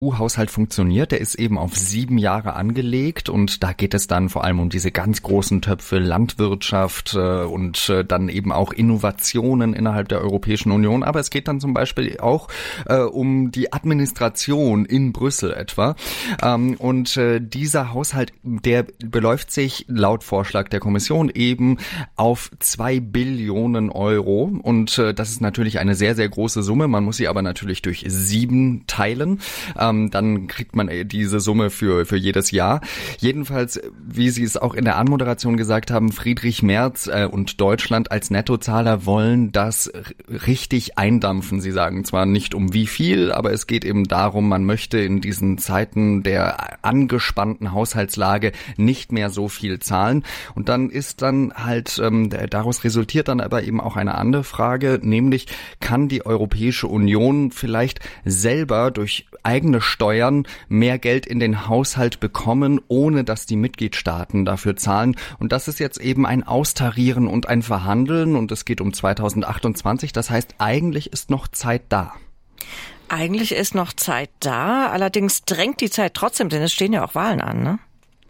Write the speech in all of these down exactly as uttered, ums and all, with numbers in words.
E U-Haushalt funktioniert. Der ist eben auf sieben Jahre angelegt und da geht es dann vor allem um diese ganz großen Töpfe Landwirtschaft äh, und äh, dann eben auch Innovationen innerhalb der Europäischen Union. Aber es geht dann zum Beispiel auch äh, um die Administration in Brüssel etwa. Ähm, und äh, dieser Haushalt, der beläuft sich laut Vorschlag der Kommission eben auf zwei Billionen Euro. Und äh, das ist natürlich eine sehr, sehr große Summe. Man muss sie aber natürlich durch sieben teilen. Ähm, dann kriegt man diese Summe für für jedes Jahr. Jedenfalls, wie Sie es auch in der Anmoderation gesagt haben, Friedrich Merz äh, und Deutschland als Nettozahler wollen das richtig eindampfen. Sie sagen zwar nicht um wie viel, aber es geht eben darum, man möchte in diesen Zeiten der angespannten Haushaltslage nicht mehr so viel zahlen. Und dann ist dann halt, ähm, daraus resultiert dann aber eben auch eine andere Frage, nämlich kann die Europäische Union vielleicht selber durch eigene Steuern mehr Geld in den Haushalt bekommen, ohne dass die Mitgliedstaaten dafür zahlen. Und das ist jetzt eben ein Austarieren und ein Verhandeln und es geht um zweitausendachtundzwanzig. Das heißt, eigentlich ist noch Zeit da. Eigentlich ist noch Zeit da, allerdings drängt die Zeit trotzdem, denn es stehen ja auch Wahlen an, ne?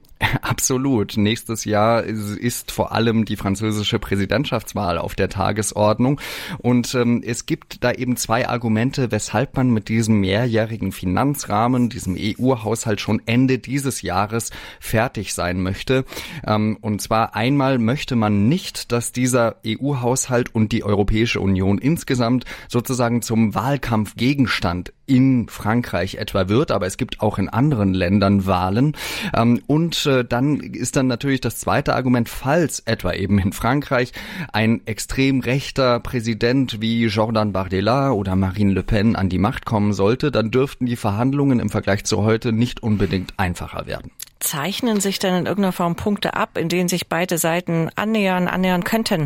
Absolut. Nächstes Jahr ist vor allem die französische Präsidentschaftswahl auf der Tagesordnung. Und ähm, es gibt da eben zwei Argumente, weshalb man mit diesem mehrjährigen Finanzrahmen, diesem E U-Haushalt schon Ende dieses Jahres fertig sein möchte. Ähm, und zwar einmal möchte man nicht, dass dieser E U-Haushalt und die Europäische Union insgesamt sozusagen zum Wahlkampfgegenstand in Frankreich etwa wird, aber es gibt auch in anderen Ländern Wahlen. Ähm, und äh, dann ist dann natürlich das zweite Argument, falls etwa eben in Frankreich ein extrem rechter Präsident wie Jordan Bardella oder Marine Le Pen an die Macht kommen sollte, dann dürften die Verhandlungen im Vergleich zu heute nicht unbedingt einfacher werden. Zeichnen sich denn in irgendeiner Form Punkte ab, in denen sich beide Seiten annähern, annähern könnten?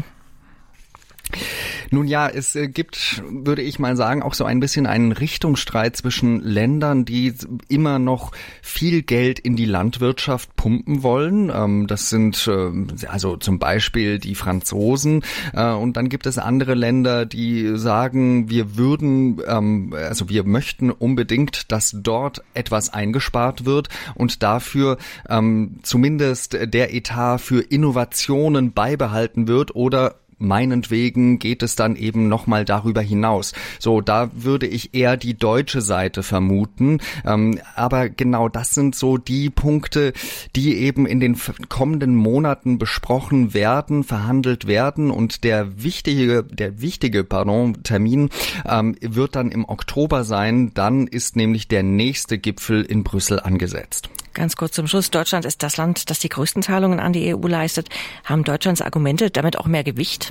Nun ja, es gibt, würde ich mal sagen, auch so ein bisschen einen Richtungsstreit zwischen Ländern, die immer noch viel Geld in die Landwirtschaft pumpen wollen. Das sind also zum Beispiel die Franzosen. Und dann gibt es andere Länder, die sagen, wir würden, also wir möchten unbedingt, dass dort etwas eingespart wird und dafür zumindest der Etat für Innovationen beibehalten wird oder meinetwegen geht es dann eben nochmal darüber hinaus. So, da würde ich eher die deutsche Seite vermuten. Ähm, aber genau das sind so die Punkte, die eben in den kommenden Monaten besprochen werden, verhandelt werden. Und der wichtige, der wichtige, pardon, Termin ähm, wird dann im Oktober sein. Dann ist nämlich der nächste Gipfel in Brüssel angesetzt. Ganz kurz zum Schluss. Deutschland ist das Land, das die größten Zahlungen an die E U leistet. Haben Deutschlands Argumente damit auch mehr Gewicht?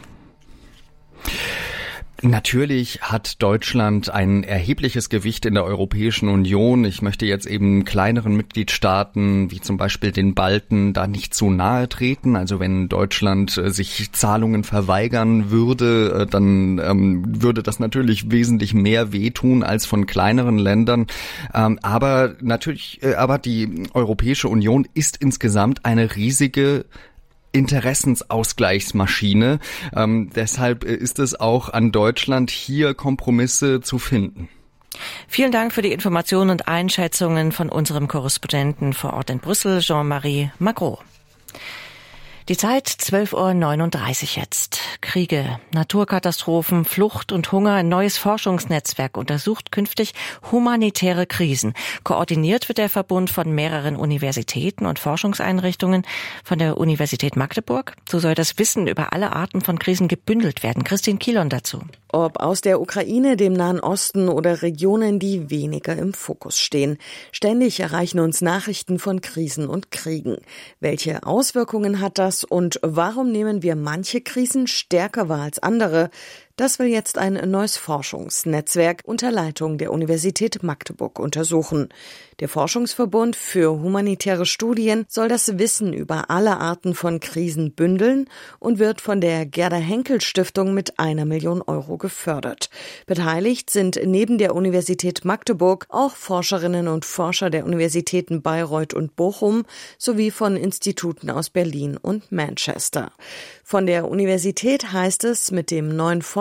Natürlich hat Deutschland ein erhebliches Gewicht in der Europäischen Union. Ich möchte jetzt eben kleineren Mitgliedstaaten, wie zum Beispiel den Balten, da nicht zu nahe treten. Also wenn Deutschland äh, sich Zahlungen verweigern würde, äh, dann ähm, würde das natürlich wesentlich mehr wehtun als von kleineren Ländern. Ähm, aber natürlich, äh, aber die Europäische Union ist insgesamt eine riesige Interessensausgleichsmaschine. Ähm, deshalb ist es auch an Deutschland, hier Kompromisse zu finden. Vielen Dank für die Informationen und Einschätzungen von unserem Korrespondenten vor Ort in Brüssel, Jean-Marie Magro. Die Zeit zwölf Uhr neununddreißig jetzt. Kriege, Naturkatastrophen, Flucht und Hunger. Ein neues Forschungsnetzwerk untersucht künftig humanitäre Krisen. Koordiniert wird der Verbund von mehreren Universitäten und Forschungseinrichtungen, von der Universität Magdeburg. So soll das Wissen über alle Arten von Krisen gebündelt werden. Christine Kielon dazu. Ob aus der Ukraine, dem Nahen Osten oder Regionen, die weniger im Fokus stehen. Ständig erreichen uns Nachrichten von Krisen und Kriegen. Welche Auswirkungen hat das und warum nehmen wir manche Krisen stärker wahr als andere? Das will jetzt ein neues Forschungsnetzwerk unter Leitung der Universität Magdeburg untersuchen. Der Forschungsverbund für humanitäre Studien soll das Wissen über alle Arten von Krisen bündeln und wird von der Gerda-Henkel-Stiftung mit einer Million Euro gefördert. Beteiligt sind neben der Universität Magdeburg auch Forscherinnen und Forscher der Universitäten Bayreuth und Bochum sowie von Instituten aus Berlin und Manchester. Von der Universität heißt es, mit dem neuen Forschungsnetzwerk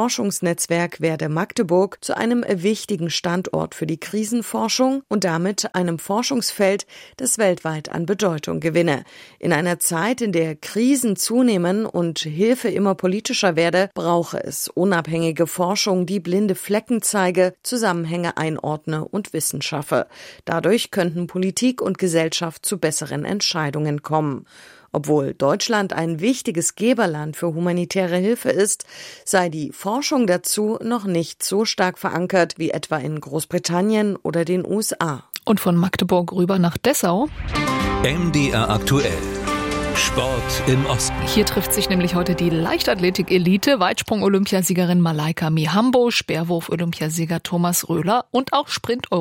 Forschungsnetzwerk werde Magdeburg zu einem wichtigen Standort für die Krisenforschung und damit einem Forschungsfeld, das weltweit an Bedeutung gewinne. In einer Zeit, in der Krisen zunehmen und Hilfe immer politischer werde, brauche es unabhängige Forschung, die blinde Flecken zeige, Zusammenhänge einordne und Wissen schaffe. Dadurch könnten Politik und Gesellschaft zu besseren Entscheidungen kommen. Obwohl Deutschland ein wichtiges Geberland für humanitäre Hilfe ist, sei die Forschung dazu noch nicht so stark verankert wie etwa in Großbritannien oder den U S A. Und von Magdeburg rüber nach Dessau. M D R aktuell. Sport im Osten. Hier trifft sich nämlich heute die Leichtathletik-Elite, Weitsprung-Olympiasiegerin Malaika Mihambo, Speerwurf-Olympiasieger Thomas Röhler und auch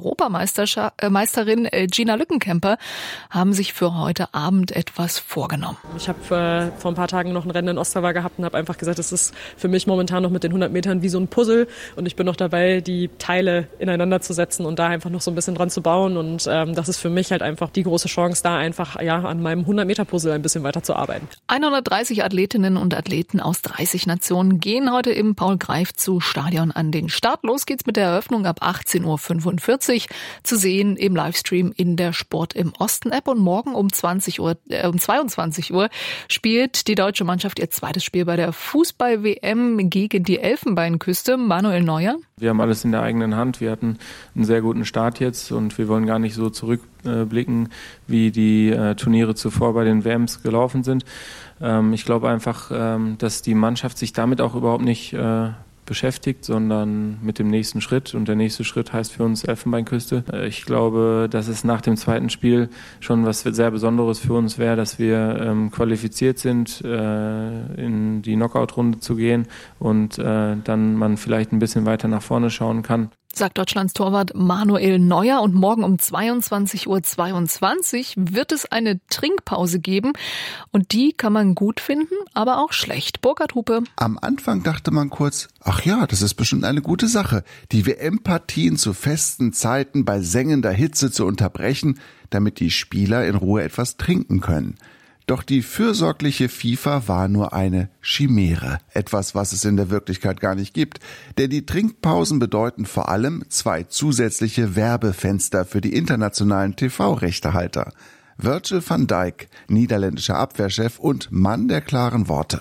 Sprint-Europameisterin Gina Lückenkämper haben sich für heute Abend etwas vorgenommen. Ich habe äh, vor ein paar Tagen noch ein Rennen in Ostrava gehabt und habe einfach gesagt, es ist für mich momentan noch mit den hundert Metern wie so ein Puzzle und ich bin noch dabei, die Teile ineinander zu setzen und da einfach noch so ein bisschen dran zu bauen und ähm, das ist für mich halt einfach die große Chance, da einfach ja an meinem hundert Meter Puzzle ein bisschen weiterzuarbeiten. hundertdreißig Athletinnen und Athleten aus dreißig Nationen gehen heute im Paul-Greifzu-Stadion an den Start. Los geht's mit der Eröffnung ab achtzehn Uhr fünfundvierzig, zu sehen im Livestream in der Sport im Osten-App. Und morgen um zwanzig Uhr, äh, um zweiundzwanzig Uhr spielt die deutsche Mannschaft ihr zweites Spiel bei der Fußball-W M gegen die Elfenbeinküste. Manuel Neuer. Wir haben alles in der eigenen Hand. Wir hatten einen sehr guten Start jetzt und wir wollen gar nicht so zurückblicken, wie die äh, Turniere zuvor bei den W Ms gelaufen sind. Ähm, ich glaube einfach, ähm, dass die Mannschaft sich damit auch überhaupt nicht äh, beschäftigt, sondern mit dem nächsten Schritt. Und der nächste Schritt heißt für uns Elfenbeinküste. Äh, ich glaube, dass es nach dem zweiten Spiel schon was sehr Besonderes für uns wäre, dass wir ähm, qualifiziert sind, äh, in die Knockout-Runde zu gehen und äh, dann man vielleicht ein bisschen weiter nach vorne schauen kann. Sagt Deutschlands Torwart Manuel Neuer. Und morgen um zweiundzwanzig Uhr zweiundzwanzig wird es eine Trinkpause geben. Und die kann man gut finden, aber auch schlecht. Burkhard Hupe. Am Anfang dachte man kurz, ach ja, das ist bestimmt eine gute Sache, die W M-Partien zu festen Zeiten bei sengender Hitze zu unterbrechen, damit die Spieler in Ruhe etwas trinken können. Doch die fürsorgliche FIFA war nur eine Chimäre, etwas, was es in der Wirklichkeit gar nicht gibt. Denn die Trinkpausen bedeuten vor allem zwei zusätzliche Werbefenster für die internationalen T V-Rechtehalter. Virgil van Dijk, niederländischer Abwehrchef und Mann der klaren Worte.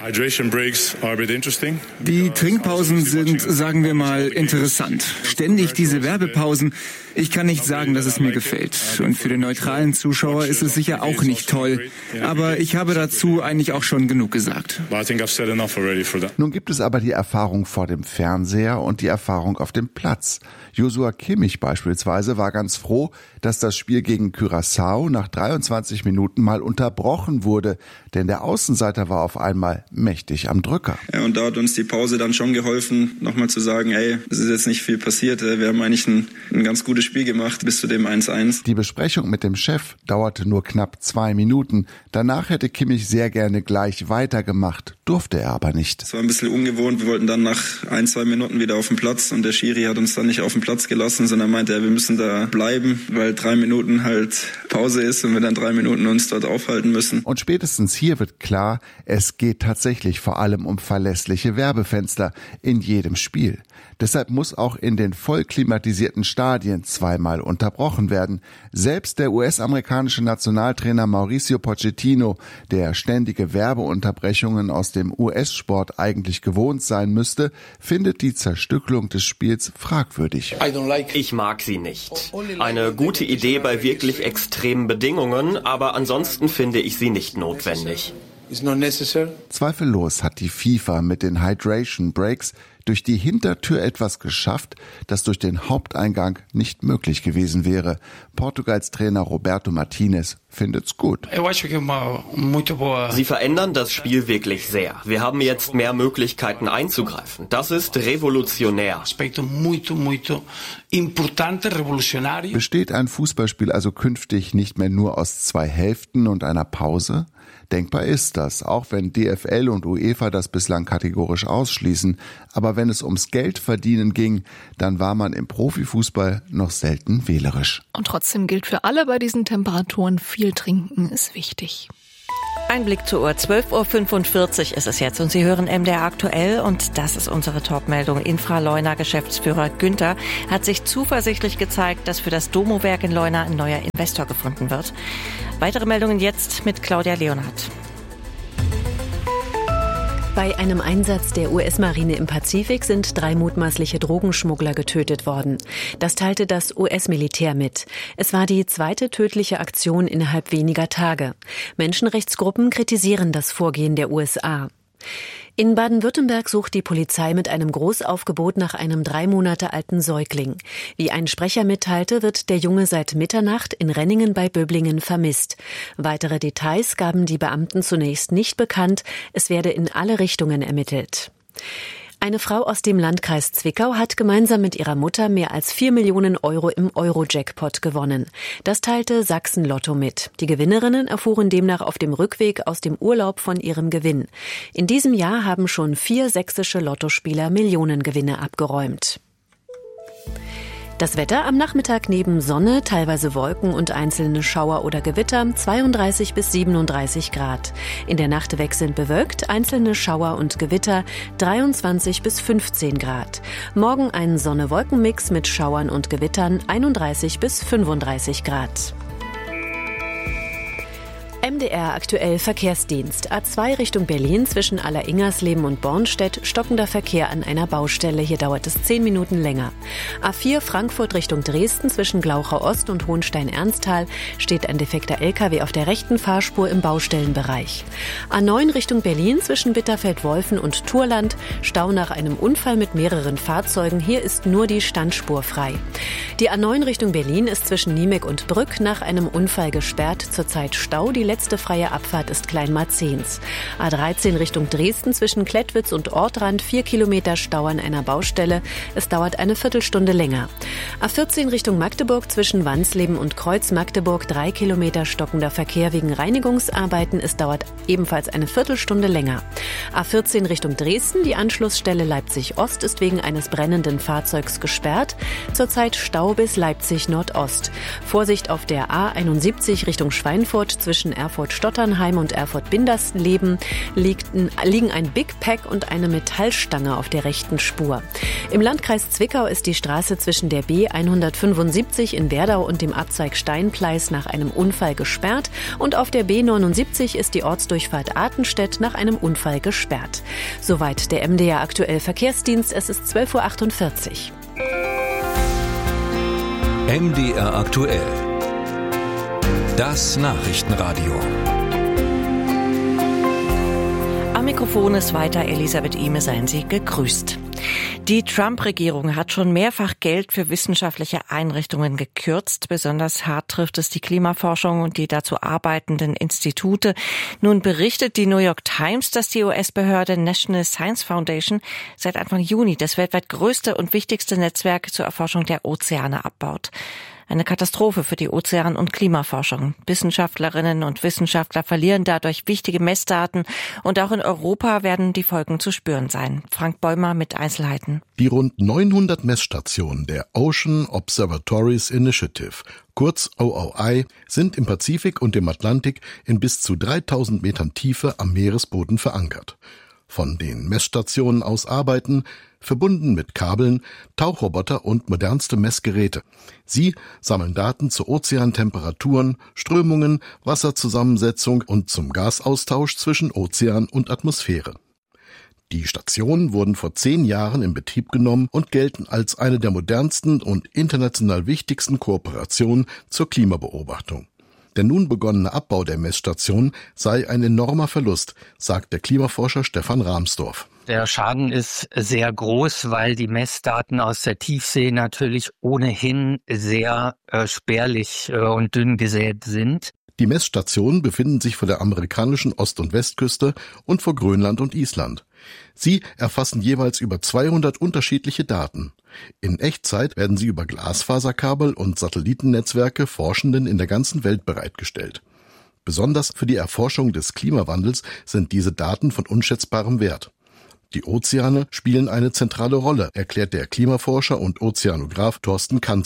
Die Trinkpausen sind, sagen wir mal, interessant. Ständig diese Werbepausen. Ich kann nicht sagen, dass es mir gefällt. Und für den neutralen Zuschauer ist es sicher auch nicht toll. Aber ich habe dazu eigentlich auch schon genug gesagt. Nun gibt es aber die Erfahrung vor dem Fernseher und die Erfahrung auf dem Platz. Joshua Kimmich beispielsweise war ganz froh, dass das Spiel gegen Curaçao nach dreiundzwanzig Minuten mal unterbrochen wurde, denn der Außenseiter war auf einmal mächtig am Drücker. Ja, und da hat uns die Pause dann schon geholfen, nochmal zu sagen, ey, es ist jetzt nicht viel passiert, wir haben eigentlich ein, ein ganz gutes Spiel gemacht bis zu dem eins eins. Die Besprechung mit dem Chef dauerte nur knapp zwei Minuten. Danach hätte Kimmich sehr gerne gleich weitergemacht, durfte er aber nicht. Es war ein bisschen ungewohnt, wir wollten dann nach ein, zwei Minuten wieder auf den Platz und der Schiri hat uns dann nicht auf den Platz gelassen, sondern meinte, ja, wir müssen da bleiben, weil drei Minuten halt Pause ist und wir dann drei Minuten uns dort aufhalten müssen. Und spätestens hier wird klar, es geht tatsächlich vor allem um verlässliche Werbefenster in jedem Spiel. Deshalb muss auch in den voll klimatisierten Stadien zweimal unterbrochen werden. Selbst der U S-amerikanische Nationaltrainer Mauricio Pochettino, der ständige Werbeunterbrechungen aus dem U S-Sport eigentlich gewohnt sein müsste, findet die Zerstückelung des Spiels fragwürdig. Ich mag sie nicht. Eine gute Idee bei wirklich extremen Bedingungen, aber ansonsten finde ich sie nicht notwendig. Zweifellos hat die FIFA mit den Hydration Breaks durch die Hintertür etwas geschafft, das durch den Haupteingang nicht möglich gewesen wäre. Portugals Trainer Roberto Martinez findet's gut. Sie verändern das Spiel wirklich sehr. Wir haben jetzt mehr Möglichkeiten einzugreifen. Das ist revolutionär. Besteht ein Fußballspiel also künftig nicht mehr nur aus zwei Hälften und einer Pause? Denkbar ist das, auch wenn D F L und UEFA das bislang kategorisch ausschließen. Aber wenn es ums Geldverdienen ging, dann war man im Profifußball noch selten wählerisch. Und trotzdem gilt für alle bei diesen Temperaturen, viel trinken ist wichtig. Ein Blick zur Uhr. zwölf Uhr fünfundvierzig ist es jetzt und Sie hören M D R aktuell und das ist unsere Top-Meldung. Infra-Leuna-Geschäftsführer Günther hat sich zuversichtlich gezeigt, dass für das Domo-Werk in Leuna ein neuer Investor gefunden wird. Weitere Meldungen jetzt mit Claudia Leonhardt. Bei einem Einsatz der U S-Marine im Pazifik sind drei mutmaßliche Drogenschmuggler getötet worden. Das teilte das U S-Militär mit. Es war die zweite tödliche Aktion innerhalb weniger Tage. Menschenrechtsgruppen kritisieren das Vorgehen der U S A. In Baden-Württemberg sucht die Polizei mit einem Großaufgebot nach einem drei Monate alten Säugling. Wie ein Sprecher mitteilte, wird der Junge seit Mitternacht in Renningen bei Böblingen vermisst. Weitere Details gaben die Beamten zunächst nicht bekannt. Es werde in alle Richtungen ermittelt. Eine Frau aus dem Landkreis Zwickau hat gemeinsam mit ihrer Mutter mehr als vier Millionen Euro im Euro-Jackpot gewonnen. Das teilte Sachsen Lotto mit. Die Gewinnerinnen erfuhren demnach auf dem Rückweg aus dem Urlaub von ihrem Gewinn. In diesem Jahr haben schon vier sächsische Lottospieler Millionengewinne abgeräumt. Das Wetter am Nachmittag neben Sonne, teilweise Wolken und einzelne Schauer oder Gewitter, zweiunddreißig bis siebenunddreißig Grad. In der Nacht wechselnd bewölkt, einzelne Schauer und Gewitter, dreiundzwanzig bis fünfzehn Grad. Morgen ein Sonne-Wolken-Mix mit Schauern und Gewittern, einunddreißig bis fünfunddreißig Grad. M D R aktuell Verkehrsdienst. A zwei Richtung Berlin zwischen Aller-Ingersleben und Bornstedt, stockender Verkehr an einer Baustelle. Hier dauert es zehn Minuten länger. A vier Frankfurt Richtung Dresden zwischen Glauchau Ost und Hohenstein-Ernsthal steht ein defekter L K W auf der rechten Fahrspur im Baustellenbereich. A neun Richtung Berlin zwischen Bitterfeld-Wolfen und Thurland, Stau nach einem Unfall mit mehreren Fahrzeugen. Hier ist nur die Standspur frei. Die A neun Richtung Berlin ist zwischen Niemek und Brück nach einem Unfall gesperrt. Zurzeit Stau. Die letzte freie Abfahrt ist Kleinmarzens. A dreizehn Richtung Dresden zwischen Klettwitz und Ortrand, vier Kilometer Stau an einer Baustelle. Es dauert eine Viertelstunde länger. A vierzehn Richtung Magdeburg zwischen Wansleben und Kreuz Magdeburg, drei Kilometer stockender Verkehr wegen Reinigungsarbeiten. Es dauert ebenfalls eine Viertelstunde länger. A vierzehn Richtung Dresden, die Anschlussstelle Leipzig Ost ist wegen eines brennenden Fahrzeugs gesperrt. Zurzeit Stau bis Leipzig Nordost. Vorsicht auf der A einundsiebzig Richtung Schweinfurt zwischen Erfurt-Stotternheim und Erfurt-Bindersleben liegen ein Big Pack und eine Metallstange auf der rechten Spur. Im Landkreis Zwickau ist die Straße zwischen der B hundertfünfundsiebzig in Werdau und dem Abzweig Steinpleis nach einem Unfall gesperrt und auf der B neunundsiebzig ist die Ortsdurchfahrt Artenstedt nach einem Unfall gesperrt. Soweit der M D R aktuell Verkehrsdienst. Es ist zwölf Uhr achtundvierzig. M D R aktuell. Das Nachrichtenradio. Am Mikrofon ist weiter Elisabeth Ihme, seien Sie gegrüßt. Die Trump-Regierung hat schon mehrfach Geld für wissenschaftliche Einrichtungen gekürzt. Besonders hart trifft es die Klimaforschung und die dazu arbeitenden Institute. Nun berichtet die New York Times, dass die U S-Behörde National Science Foundation seit Anfang Juni das weltweit größte und wichtigste Netzwerk zur Erforschung der Ozeane abbaut. Eine Katastrophe für die Ozean- und Klimaforschung. Wissenschaftlerinnen und Wissenschaftler verlieren dadurch wichtige Messdaten und auch in Europa werden die Folgen zu spüren sein. Frank Bäumer mit Einzelheiten. Die rund neunhundert Messstationen der Ocean Observatories Initiative, kurz O O I, sind im Pazifik und im Atlantik in bis zu dreitausend Metern Tiefe am Meeresboden verankert. Von den Messstationen aus arbeiten, verbunden mit Kabeln, Tauchroboter und modernste Messgeräte. Sie sammeln Daten zu Ozeantemperaturen, Strömungen, Wasserzusammensetzung und zum Gasaustausch zwischen Ozean und Atmosphäre. Die Stationen wurden vor zehn Jahren in Betrieb genommen und gelten als eine der modernsten und international wichtigsten Kooperationen zur Klimabeobachtung. Der nun begonnene Abbau der Messstation sei ein enormer Verlust, sagt der Klimaforscher Stefan Rahmsdorf. Der Schaden ist sehr groß, weil die Messdaten aus der Tiefsee natürlich ohnehin sehr äh, spärlich äh, und dünn gesät sind. Die Messstationen befinden sich vor der amerikanischen Ost- und Westküste und vor Grönland und Island. Sie erfassen jeweils über zweihundert unterschiedliche Daten. In Echtzeit werden sie über Glasfaserkabel und Satellitennetzwerke Forschenden in der ganzen Welt bereitgestellt. Besonders für die Erforschung des Klimawandels sind diese Daten von unschätzbarem Wert. Die Ozeane spielen eine zentrale Rolle, erklärt der Klimaforscher und Ozeanograph Thorsten Kanzow.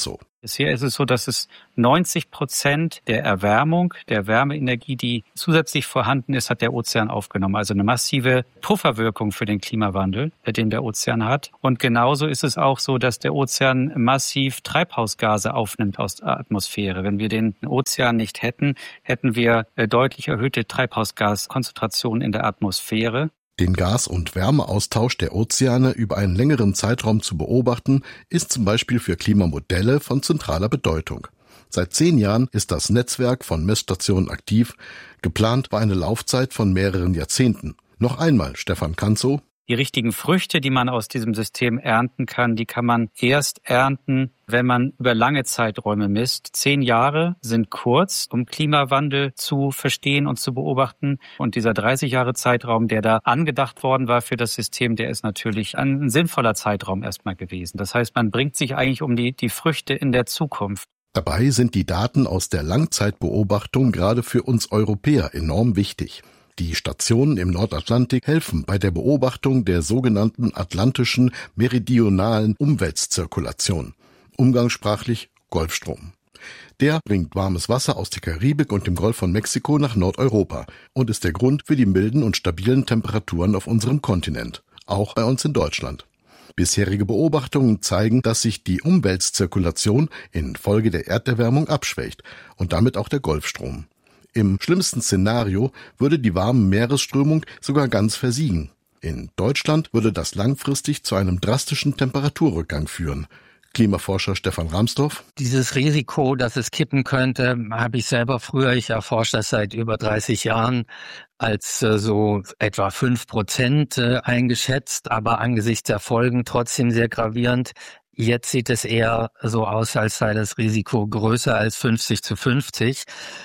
Bisher ist es so, dass es neunzig Prozent der Erwärmung, der Wärmeenergie, die zusätzlich vorhanden ist, hat der Ozean aufgenommen. Also eine massive Pufferwirkung für den Klimawandel, den der Ozean hat. Und genauso ist es auch so, dass der Ozean massiv Treibhausgase aufnimmt aus der Atmosphäre. Wenn wir den Ozean nicht hätten, hätten wir deutlich erhöhte Treibhausgaskonzentrationen in der Atmosphäre. Den Gas- und Wärmeaustausch der Ozeane über einen längeren Zeitraum zu beobachten, ist zum Beispiel für Klimamodelle von zentraler Bedeutung. Seit zehn Jahren ist das Netzwerk von Messstationen aktiv. Geplant war eine Laufzeit von mehreren Jahrzehnten. Noch einmal Stefan Kanzow. Die richtigen Früchte, die man aus diesem System ernten kann, die kann man erst ernten, wenn man über lange Zeiträume misst. Zehn Jahre sind kurz, um Klimawandel zu verstehen und zu beobachten. Und dieser dreißig Jahre Zeitraum, der da angedacht worden war für das System, der ist natürlich ein sinnvoller Zeitraum erstmal gewesen. Das heißt, man bringt sich eigentlich um die, die Früchte in der Zukunft. Dabei sind die Daten aus der Langzeitbeobachtung gerade für uns Europäer enorm wichtig. Die Stationen im Nordatlantik helfen bei der Beobachtung der sogenannten atlantischen meridionalen Umweltzirkulation, umgangssprachlich Golfstrom. Der bringt warmes Wasser aus der Karibik und dem Golf von Mexiko nach Nordeuropa und ist der Grund für die milden und stabilen Temperaturen auf unserem Kontinent, auch bei uns in Deutschland. Bisherige Beobachtungen zeigen, dass sich die Umweltzirkulation infolge der Erderwärmung abschwächt und damit auch der Golfstrom. Im schlimmsten Szenario würde die warme Meeresströmung sogar ganz versiegen. In Deutschland würde das langfristig zu einem drastischen Temperaturrückgang führen. Klimaforscher Stefan Ramsdorf. Dieses Risiko, dass es kippen könnte, habe ich selber früher, ich erforsche das seit über dreißig Jahren, als äh, so etwa fünf Prozent äh, eingeschätzt, aber angesichts der Folgen trotzdem sehr gravierend. Jetzt sieht es eher so aus, als sei das Risiko größer als fünfzig zu fünfzig.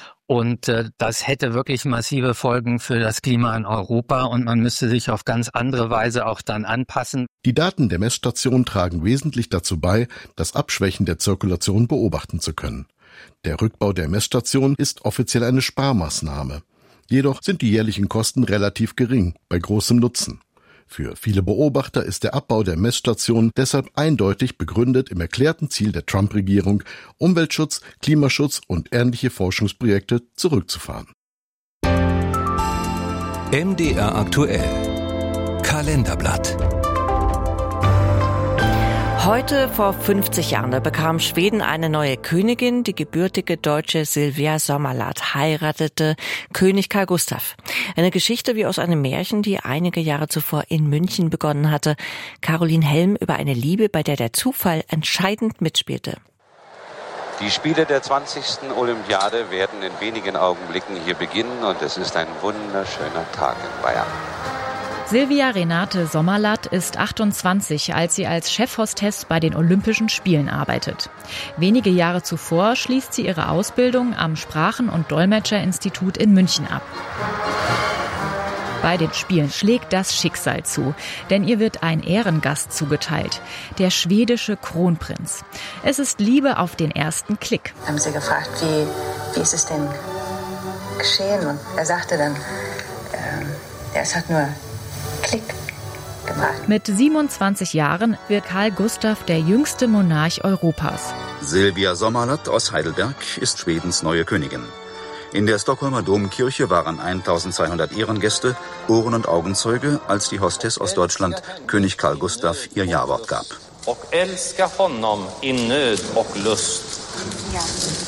Und äh, das hätte wirklich massive Folgen für das Klima in Europa und man müsste sich auf ganz andere Weise auch dann anpassen. Die Daten der Messstation tragen wesentlich dazu bei, das Abschwächen der Zirkulation beobachten zu können. Der Rückbau der Messstation ist offiziell eine Sparmaßnahme. Jedoch sind die jährlichen Kosten relativ gering, bei großem Nutzen. Für viele Beobachter ist der Abbau der Messstation deshalb eindeutig begründet im erklärten Ziel der Trump-Regierung, Umweltschutz, Klimaschutz und ähnliche Forschungsprojekte zurückzufahren. M D R aktuell. Kalenderblatt. Heute vor fünfzig Jahren bekam Schweden eine neue Königin. Die gebürtige Deutsche Silvia Sommerlath heiratete König Carl Gustaf. Eine Geschichte wie aus einem Märchen, die einige Jahre zuvor in München begonnen hatte. Caroline Helm über eine Liebe, bei der der Zufall entscheidend mitspielte. Die Spiele der zwanzigsten Olympiade werden in wenigen Augenblicken hier beginnen und es ist ein wunderschöner Tag in Bayern. Silvia Renate Sommerlath ist achtundzwanzig, als sie als Chefhostess bei den Olympischen Spielen arbeitet. Wenige Jahre zuvor schließt sie ihre Ausbildung am Sprachen- und Dolmetscherinstitut in München ab. Bei den Spielen schlägt das Schicksal zu, denn ihr wird ein Ehrengast zugeteilt, der schwedische Kronprinz. Es ist Liebe auf den ersten Klick. Haben sie gefragt, wie, wie ist es denn geschehen? Und er sagte dann, äh, es hat nur Klick gemacht. Mit siebenundzwanzig Jahren wird Carl Gustaf der jüngste Monarch Europas. Silvia Sommerlath aus Heidelberg ist Schwedens neue Königin. In der Stockholmer Domkirche waren eintausendzweihundert Ehrengäste, Ohren- und Augenzeuge, als die Hostess aus Deutschland König Carl Gustaf ihr Ja-Wort gab. Och älska honom in nöd och lust. Ja.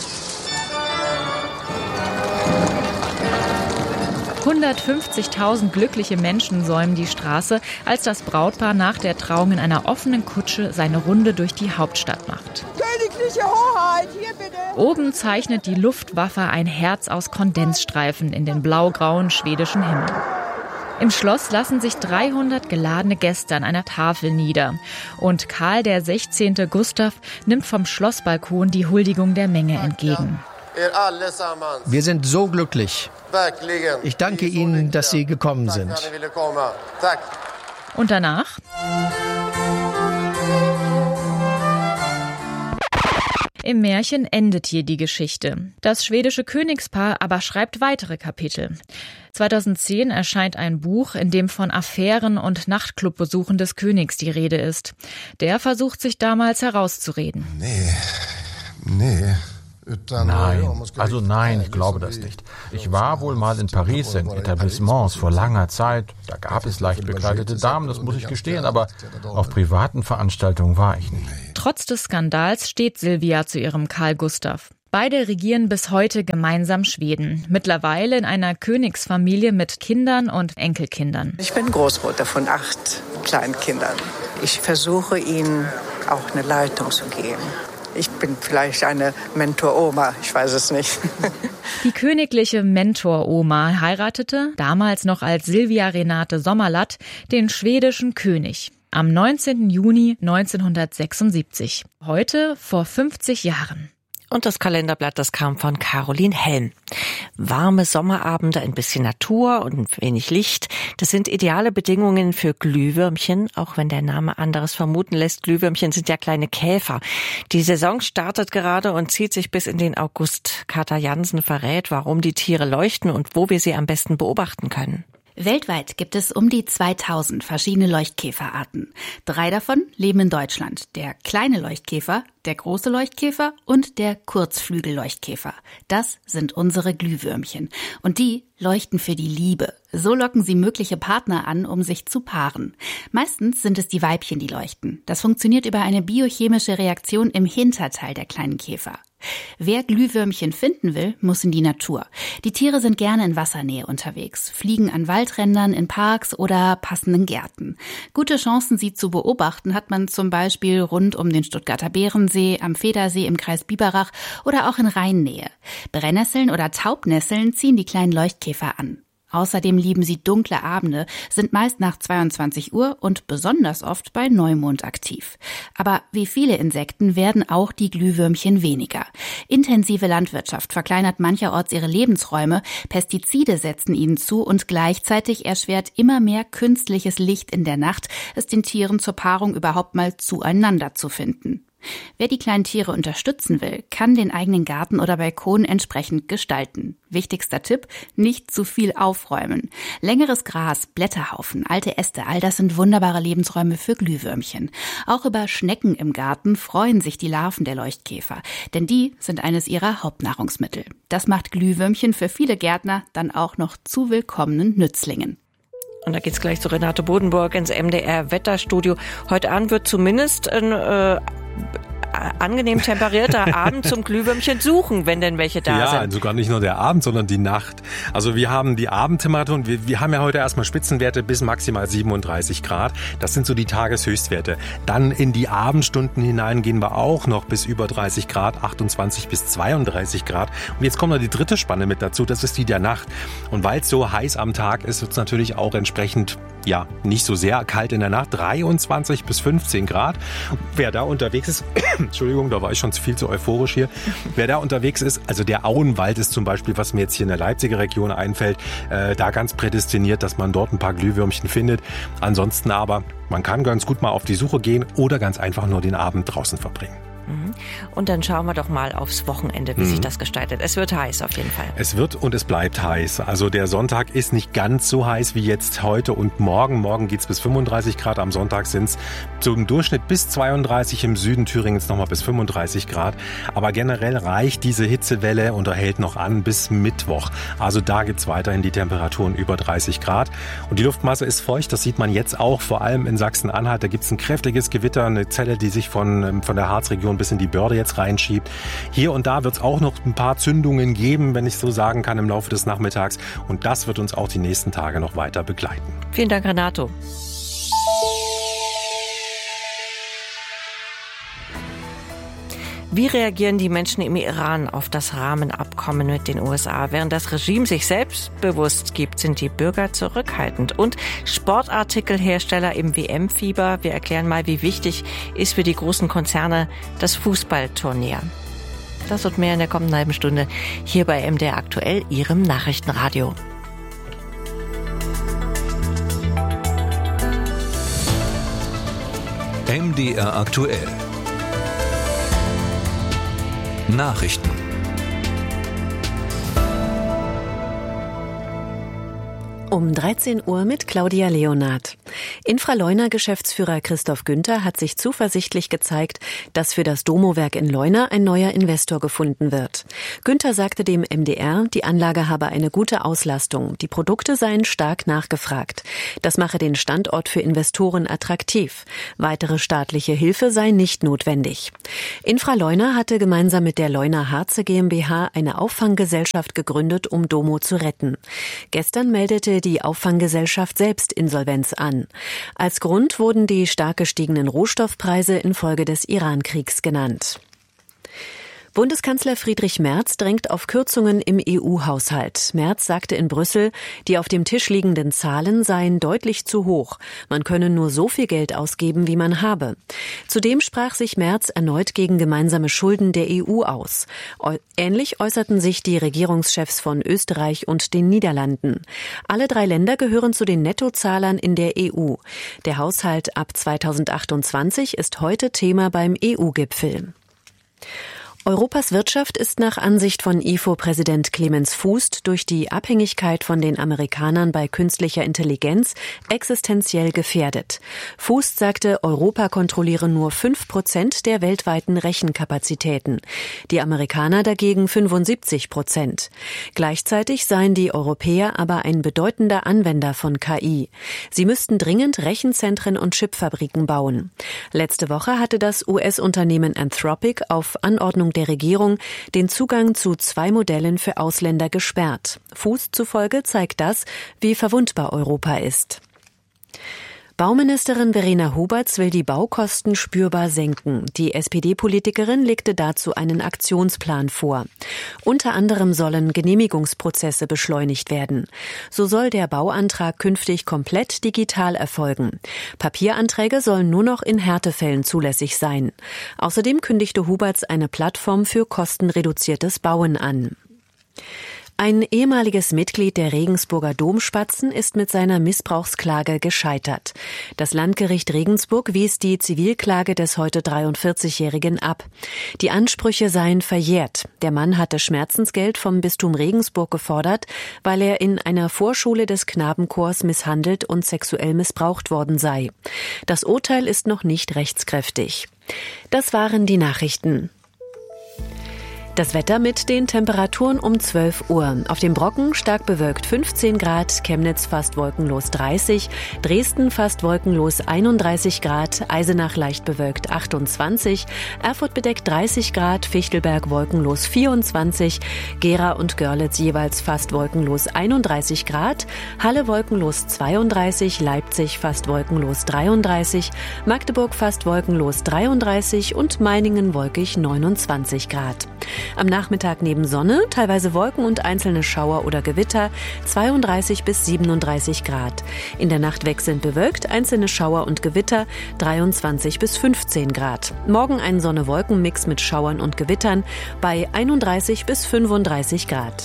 hundertfünfzigtausend glückliche Menschen säumen die Straße, als das Brautpaar nach der Trauung in einer offenen Kutsche seine Runde durch die Hauptstadt macht. Königliche Hoheit, hier bitte! Oben zeichnet die Luftwaffe ein Herz aus Kondensstreifen in den blaugrauen schwedischen Himmel. Im Schloss lassen sich dreihundert geladene Gäste an einer Tafel nieder. Und Karl der sechzehnte. Gustaf nimmt vom Schlossbalkon die Huldigung der Menge entgegen. Wir sind so glücklich. Ich danke Ihnen, dass Sie gekommen sind. Und danach? Im Märchen endet hier die Geschichte. Das schwedische Königspaar aber schreibt weitere Kapitel. zweitausendzehn erscheint ein Buch, in dem von Affären und Nachtclubbesuchen des Königs die Rede ist. Der versucht sich damals herauszureden. Nee, Nee. Nein, also nein, ich glaube das nicht. Ich war wohl mal in Paris in Etablissements vor langer Zeit. Da gab es leicht bekleidete Damen, das muss ich gestehen, aber auf privaten Veranstaltungen war ich nicht. Trotz des Skandals steht Silvia zu ihrem Carl Gustaf. Beide regieren bis heute gemeinsam Schweden. Mittlerweile in einer Königsfamilie mit Kindern und Enkelkindern. Ich bin Großmutter von acht kleinen Kindern. Ich versuche ihnen auch eine Leitung zu geben. Ich bin vielleicht eine Mentor-Oma, ich weiß es nicht. Die königliche Mentor-Oma heiratete, damals noch als Silvia Renate Sommerlath, den schwedischen König. Am neunzehnten Juni neunzehnhundertsechsundsiebzig. Heute vor fünfzig Jahren. Und das Kalenderblatt, das kam von Caroline Helm. Warme Sommerabende, ein bisschen Natur und wenig Licht. Das sind ideale Bedingungen für Glühwürmchen, auch wenn der Name anderes vermuten lässt. Glühwürmchen sind ja kleine Käfer. Die Saison startet gerade und zieht sich bis in den August. Katha Jansen verrät, warum die Tiere leuchten und wo wir sie am besten beobachten können. Weltweit gibt es um die zweitausend verschiedene Leuchtkäferarten. Drei davon leben in Deutschland. Der kleine Leuchtkäfer, der große Leuchtkäfer und der Kurzflügelleuchtkäfer. Das sind unsere Glühwürmchen. Und die leuchten für die Liebe. So locken sie mögliche Partner an, um sich zu paaren. Meistens sind es die Weibchen, die leuchten. Das funktioniert über eine biochemische Reaktion im Hinterteil der kleinen Käfer. Wer Glühwürmchen finden will, muss in die Natur. Die Tiere sind gerne in Wassernähe unterwegs, fliegen an Waldrändern, in Parks oder passenden Gärten. Gute Chancen, sie zu beobachten, hat man zum Beispiel rund um den Stuttgarter Bärensee, am Federsee im Kreis Biberach oder auch in Rheinnähe. Brennnesseln oder Taubnesseln ziehen die kleinen Leuchtkäfer an. Außerdem lieben sie dunkle Abende, sind meist nach zweiundzwanzig Uhr und besonders oft bei Neumond aktiv. Aber wie viele Insekten werden auch die Glühwürmchen weniger. Intensive Landwirtschaft verkleinert mancherorts ihre Lebensräume, Pestizide setzen ihnen zu und gleichzeitig erschwert immer mehr künstliches Licht in der Nacht, es den Tieren zur Paarung überhaupt mal zueinander zu finden. Wer die kleinen Tiere unterstützen will, kann den eigenen Garten oder Balkon entsprechend gestalten. Wichtigster Tipp, nicht zu viel aufräumen. Längeres Gras, Blätterhaufen, alte Äste, all das sind wunderbare Lebensräume für Glühwürmchen. Auch über Schnecken im Garten freuen sich die Larven der Leuchtkäfer, denn die sind eines ihrer Hauptnahrungsmittel. Das macht Glühwürmchen für viele Gärtner dann auch noch zu willkommenen Nützlingen. Und da geht's gleich zu Renate Bodenburg ins M D R-Wetterstudio. Heute Abend wird zumindest ein äh, angenehm temperierter Abend zum Glühwürmchen suchen, wenn denn welche da ja, sind. Ja, sogar nicht nur der Abend, sondern die Nacht. Also wir haben die Abendtemperatur und wir, wir haben ja heute erstmal Spitzenwerte bis maximal siebenunddreißig Grad. Das sind so die Tageshöchstwerte. Dann in die Abendstunden hinein gehen wir auch noch bis über dreißig Grad, achtundzwanzig bis zweiunddreißig Grad. Und jetzt kommt noch die dritte Spanne mit dazu, das ist die der Nacht. Und weil es so heiß am Tag ist, wird es natürlich auch entsprechend ja, nicht so sehr kalt in der Nacht, dreiundzwanzig bis fünfzehn Grad. Wer da unterwegs ist, Entschuldigung, da war ich schon viel zu euphorisch hier. Wer da unterwegs ist, also der Auenwald ist zum Beispiel, was mir jetzt hier in der Leipziger Region einfällt, äh, da ganz prädestiniert, dass man dort ein paar Glühwürmchen findet. Ansonsten aber, man kann ganz gut mal auf die Suche gehen oder ganz einfach nur den Abend draußen verbringen. Und dann schauen wir doch mal aufs Wochenende, wie mhm. sich das gestaltet. Es wird heiß auf jeden Fall. Es wird und es bleibt heiß. Also der Sonntag ist nicht ganz so heiß wie jetzt heute und morgen. Morgen geht's bis fünfunddreißig Grad. Am Sonntag sind's zum Durchschnitt bis zweiunddreißig. Im Süden Thüringens nochmal bis fünfunddreißig Grad. Aber generell reicht diese Hitzewelle und hält noch an bis Mittwoch. Also da gibt's weiterhin die Temperaturen über dreißig Grad. Und die Luftmasse ist feucht. Das sieht man jetzt auch, vor allem in Sachsen-Anhalt. Da gibt's ein kräftiges Gewitter, eine Zelle, die sich von, von der Harzregion bis in die Börde jetzt reinschiebt. Hier und da wird es auch noch ein paar Zündungen geben, wenn ich so sagen kann, im Laufe des Nachmittags. Und das wird uns auch die nächsten Tage noch weiter begleiten. Vielen Dank, Renato. Wie reagieren die Menschen im Iran auf das Rahmenabkommen mit den U S A? Während das Regime sich selbstbewusst gibt, sind die Bürger zurückhaltend. Und Sportartikelhersteller im W M-Fieber. Wir erklären mal, wie wichtig ist für die großen Konzerne das Fußballturnier. Das und mehr in der kommenden halben Stunde hier bei M D R Aktuell, Ihrem Nachrichtenradio. M D R Aktuell. Nachrichten. Um dreizehn Uhr mit Claudia Leonard. Infraleuna-Geschäftsführer Christoph Günther hat sich zuversichtlich gezeigt, dass für das Domo-Werk in Leuna ein neuer Investor gefunden wird. Günther sagte dem M D R, die Anlage habe eine gute Auslastung, die Produkte seien stark nachgefragt. Das mache den Standort für Investoren attraktiv. Weitere staatliche Hilfe sei nicht notwendig. Infraleuna hatte gemeinsam mit der Leuna Harze GmbH eine Auffanggesellschaft gegründet, um Domo zu retten. Gestern meldete die Auffanggesellschaft selbst Insolvenz an. Als Grund wurden die stark gestiegenen Rohstoffpreise infolge des Iran-Kriegs genannt. Bundeskanzler Friedrich Merz drängt auf Kürzungen im E U-Haushalt. Merz sagte in Brüssel, die auf dem Tisch liegenden Zahlen seien deutlich zu hoch. Man könne nur so viel Geld ausgeben, wie man habe. Zudem sprach sich Merz erneut gegen gemeinsame Schulden der E U aus. Ähnlich äußerten sich die Regierungschefs von Österreich und den Niederlanden. Alle drei Länder gehören zu den Nettozahlern in der E U. Der Haushalt ab zweitausendachtundzwanzig ist heute Thema beim E U-Gipfel. Europas Wirtschaft ist nach Ansicht von I F O-Präsident Clemens Fuß durch die Abhängigkeit von den Amerikanern bei künstlicher Intelligenz existenziell gefährdet. Fuß sagte, Europa kontrolliere nur fünf Prozent der weltweiten Rechenkapazitäten, die Amerikaner dagegen fünfundsiebzig Prozent. Gleichzeitig seien die Europäer aber ein bedeutender Anwender von K I. Sie müssten dringend Rechenzentren und Chipfabriken bauen. Letzte Woche hatte das U S-Unternehmen Anthropic auf Anordnung der Regierung den Zugang zu zwei Modellen für Ausländer gesperrt. Fuß zufolge zeigt das, wie verwundbar Europa ist. Bauministerin Verena Huberts will die Baukosten spürbar senken. Die S P D-Politikerin legte dazu einen Aktionsplan vor. Unter anderem sollen Genehmigungsprozesse beschleunigt werden. So soll der Bauantrag künftig komplett digital erfolgen. Papieranträge sollen nur noch in Härtefällen zulässig sein. Außerdem kündigte Huberts eine Plattform für kostenreduziertes Bauen an. Ein ehemaliges Mitglied der Regensburger Domspatzen ist mit seiner Missbrauchsklage gescheitert. Das Landgericht Regensburg wies die Zivilklage des heute dreiundvierzigjährigen ab. Die Ansprüche seien verjährt. Der Mann hatte Schmerzensgeld vom Bistum Regensburg gefordert, weil er in einer Vorschule des Knabenchors misshandelt und sexuell missbraucht worden sei. Das Urteil ist noch nicht rechtskräftig. Das waren die Nachrichten. Das Wetter mit den Temperaturen um zwölf Uhr. Auf dem Brocken stark bewölkt fünfzehn Grad, Chemnitz fast wolkenlos dreißig, Dresden fast wolkenlos einunddreißig Grad, Eisenach leicht bewölkt achtundzwanzig, Erfurt bedeckt dreißig Grad, Fichtelberg wolkenlos vierundzwanzig, Gera und Görlitz jeweils fast wolkenlos einunddreißig Grad, Halle wolkenlos zweiunddreißig, Leipzig fast wolkenlos dreiunddreißig, Magdeburg fast wolkenlos dreiunddreißig und Meiningen wolkig neunundzwanzig Grad. Am Nachmittag neben Sonne, teilweise Wolken und einzelne Schauer oder Gewitter, zweiunddreißig bis siebenunddreißig Grad. In der Nacht wechselnd bewölkt, einzelne Schauer und Gewitter, dreiundzwanzig bis fünfzehn Grad. Morgen ein Sonne-Wolken-Mix mit Schauern und Gewittern bei einunddreißig bis fünfunddreißig Grad.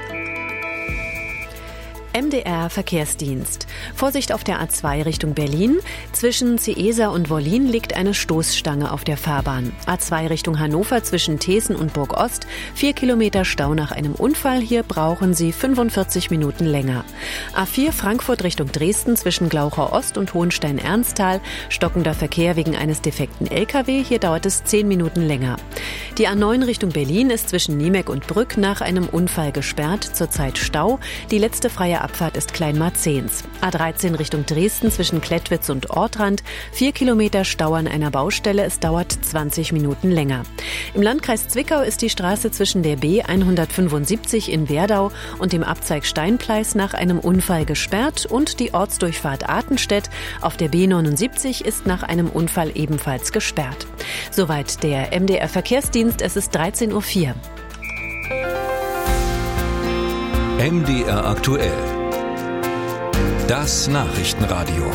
M D R Verkehrsdienst. Vorsicht auf der A zwei Richtung Berlin. Zwischen Ciesa und Wollin liegt eine Stoßstange auf der Fahrbahn. A zwei Richtung Hannover zwischen Thesen und Burg-Ost. Vier Kilometer Stau nach einem Unfall. Hier brauchen Sie fünfundvierzig Minuten länger. A vier Frankfurt Richtung Dresden zwischen Glauchau Ost und Hohenstein-Ernsthal. Stockender Verkehr wegen eines defekten L K W. Hier dauert es zehn Minuten länger. Die A neun Richtung Berlin ist zwischen Niemek und Brück nach einem Unfall gesperrt. Zurzeit Stau. Die letzte freie Abfahrt ist Kleinmarzens. A dreizehn Richtung Dresden zwischen Klettwitz und Ortrand. Vier Kilometer Stau an einer Baustelle. Es dauert zwanzig Minuten länger. Im Landkreis Zwickau ist die Straße zwischen der B hundertfünfundsiebzig in Werdau und dem Abzweig Steinpleis nach einem Unfall gesperrt und die Ortsdurchfahrt Artenstedt auf der B neunundsiebzig ist nach einem Unfall ebenfalls gesperrt. Soweit der M D R Verkehrsdienst. Es ist dreizehn Uhr vier. M D R aktuell. Das Nachrichtenradio.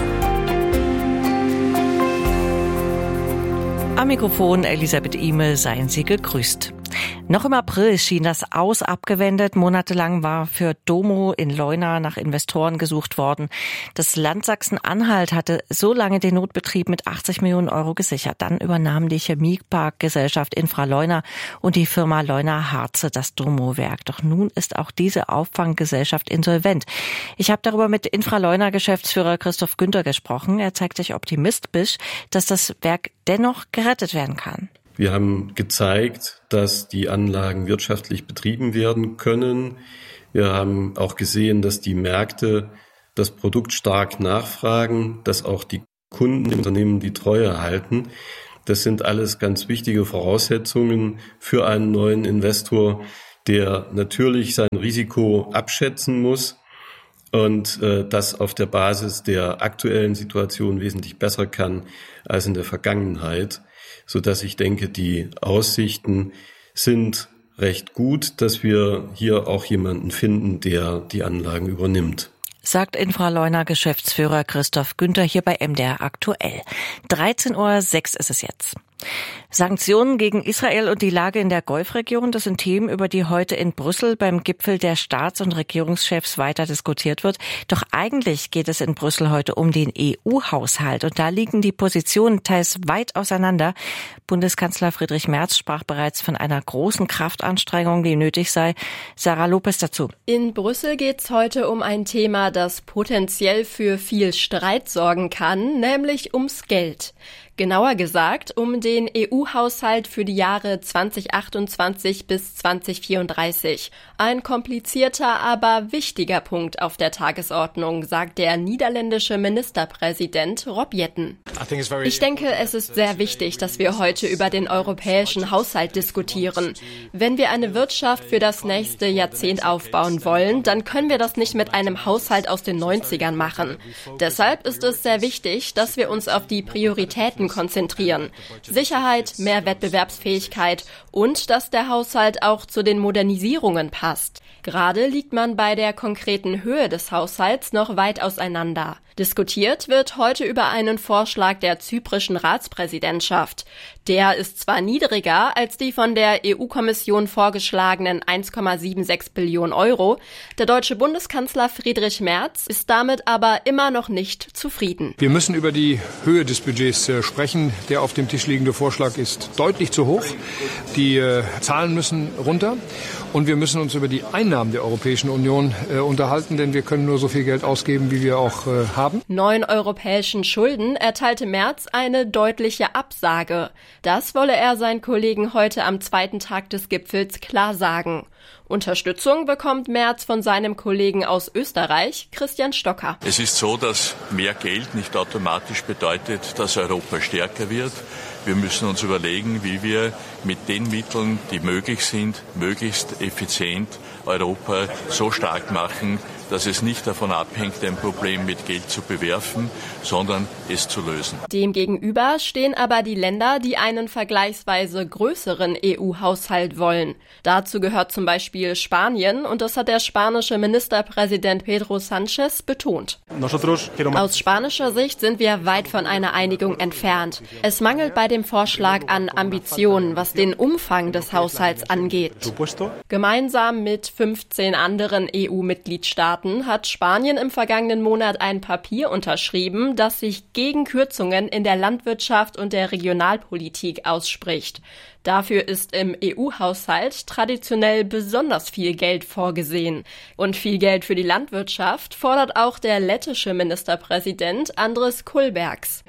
Am Mikrofon Elisabeth Ihme, seien Sie gegrüßt. Noch im April schien das Aus abgewendet. Monatelang war für Domo in Leuna nach Investoren gesucht worden. Das Land Sachsen-Anhalt hatte so lange den Notbetrieb mit achtzig Millionen Euro gesichert. Dann übernahm die Chemieparkgesellschaft Infra Leuna und die Firma Leuna Harze das Domo-Werk. Doch nun ist auch diese Auffanggesellschaft insolvent. Ich habe darüber mit Infra Leuna Geschäftsführer Christoph Günther gesprochen. Er zeigt sich optimistisch, dass das Werk dennoch gerettet werden kann. Wir haben gezeigt, dass die Anlagen wirtschaftlich betrieben werden können. Wir haben auch gesehen, dass die Märkte das Produkt stark nachfragen, dass auch die Kunden im Unternehmen die Treue halten. Das sind alles ganz wichtige Voraussetzungen für einen neuen Investor, der natürlich sein Risiko abschätzen muss und äh, das auf der Basis der aktuellen Situation wesentlich besser kann als in der Vergangenheit, so dass ich denke, die Aussichten sind recht gut, dass wir hier auch jemanden finden, der die Anlagen übernimmt. Sagt Infra Leuna Geschäftsführer Christoph Günther hier bei M D R aktuell. dreizehn Uhr sechs ist es jetzt. Sanktionen gegen Israel und die Lage in der Golfregion, das sind Themen, über die heute in Brüssel beim Gipfel der Staats- und Regierungschefs weiter diskutiert wird. Doch eigentlich geht es in Brüssel heute um den E U-Haushalt und da liegen die Positionen teils weit auseinander. Bundeskanzler Friedrich Merz sprach bereits von einer großen Kraftanstrengung, die nötig sei. Sarah Lopez dazu. In Brüssel geht es heute um ein Thema, das potenziell für viel Streit sorgen kann, nämlich ums Geld. Genauer gesagt um den E U-Haushalt für die Jahre zwanzig achtundzwanzig bis zwanzig vierunddreißig. Ein komplizierter, aber wichtiger Punkt auf der Tagesordnung, sagt der niederländische Ministerpräsident Rob Jetten. Ich denke, es ist sehr wichtig, dass wir heute über den europäischen Haushalt diskutieren. Wenn wir eine Wirtschaft für das nächste Jahrzehnt aufbauen wollen, dann können wir das nicht mit einem Haushalt aus den neunzigern machen. Deshalb ist es sehr wichtig, dass wir uns auf die Prioritäten konzentrieren. Sicherheit, mehr Wettbewerbsfähigkeit und dass der Haushalt auch zu den Modernisierungen passt. Gerade liegt man bei der konkreten Höhe des Haushalts noch weit auseinander. Diskutiert wird heute über einen Vorschlag der zyprischen Ratspräsidentschaft. Der ist zwar niedriger als die von der E U-Kommission vorgeschlagenen eins Komma sechsundsiebzig Billionen Euro. Der deutsche Bundeskanzler Friedrich Merz ist damit aber immer noch nicht zufrieden. Wir müssen über die Höhe des Budgets äh, sprechen. Der auf dem Tisch liegende Vorschlag ist deutlich zu hoch. Die äh, Zahlen müssen runter. Und wir müssen uns über die Einnahmen der Europäischen Union äh, unterhalten, denn wir können nur so viel Geld ausgeben, wie wir auch äh, haben. Neuen europäischen Schulden erteilte Merz eine deutliche Absage. Das wolle er seinen Kollegen heute am zweiten Tag des Gipfels klar sagen. Unterstützung bekommt Merz von seinem Kollegen aus Österreich, Christian Stocker. Es ist so, dass mehr Geld nicht automatisch bedeutet, dass Europa stärker wird. Wir müssen uns überlegen, wie wir mit den Mitteln, die möglich sind, möglichst effizient Europa so stark machen, dass es nicht davon abhängt, ein Problem mit Geld zu bewerfen, sondern es zu lösen. Demgegenüber stehen aber die Länder, die einen vergleichsweise größeren E U-Haushalt wollen. Dazu gehört zum Beispiel Spanien und das hat der spanische Ministerpräsident Pedro Sánchez betont. Aus spanischer Sicht sind wir weit von einer Einigung entfernt. Es mangelt bei dem Vorschlag an Ambitionen, was den Umfang des Haushalts angeht. Gemeinsam mit fünfzehn anderen E U-Mitgliedstaaten hat Spanien im vergangenen Monat ein Papier unterschrieben, das sich gegen Kürzungen in der Landwirtschaft und der Regionalpolitik ausspricht. Dafür ist im E U-Haushalt traditionell besonders viel Geld vorgesehen. Und viel Geld für die Landwirtschaft fordert auch der lettische Ministerpräsident Andris Kulbergs.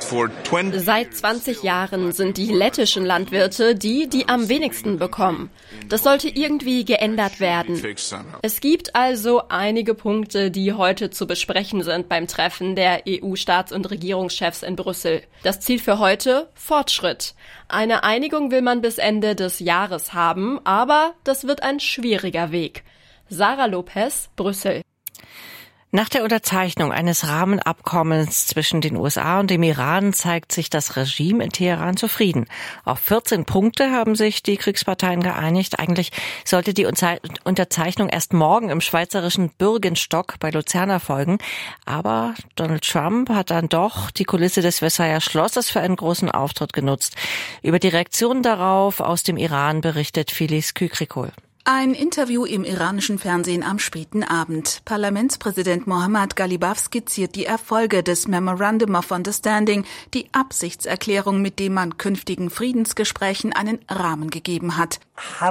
Seit zwanzig Jahren sind die lettischen Landwirte die, die am wenigsten bekommen. Das sollte irgendwie geändert werden. Es gibt also einige Punkte, die heute zu besprechen sind beim Treffen der E U-Staats- und Regierungschefs in Brüssel. Das Ziel für heute? Fortschritt. Eine Einigung will man bis Ende des Jahres haben, aber das wird ein schwieriger Weg. Sarah Lopez, Brüssel. Nach der Unterzeichnung eines Rahmenabkommens zwischen den U S A und dem Iran zeigt sich das Regime in Teheran zufrieden. Auf vierzehn Punkte haben sich die Kriegsparteien geeinigt. Eigentlich sollte die Unterzeichnung erst morgen im schweizerischen Bürgenstock bei Luzern erfolgen. Aber Donald Trump hat dann doch die Kulisse des Versailler Schlosses für einen großen Auftritt genutzt. Über die Reaktion darauf aus dem Iran berichtet Filiz Kükrikol. Ein Interview im iranischen Fernsehen am späten Abend. Parlamentspräsident Mohammad Ghalibaf skizziert die Erfolge des Memorandum of Understanding, die Absichtserklärung, mit dem man künftigen Friedensgesprächen einen Rahmen gegeben hat.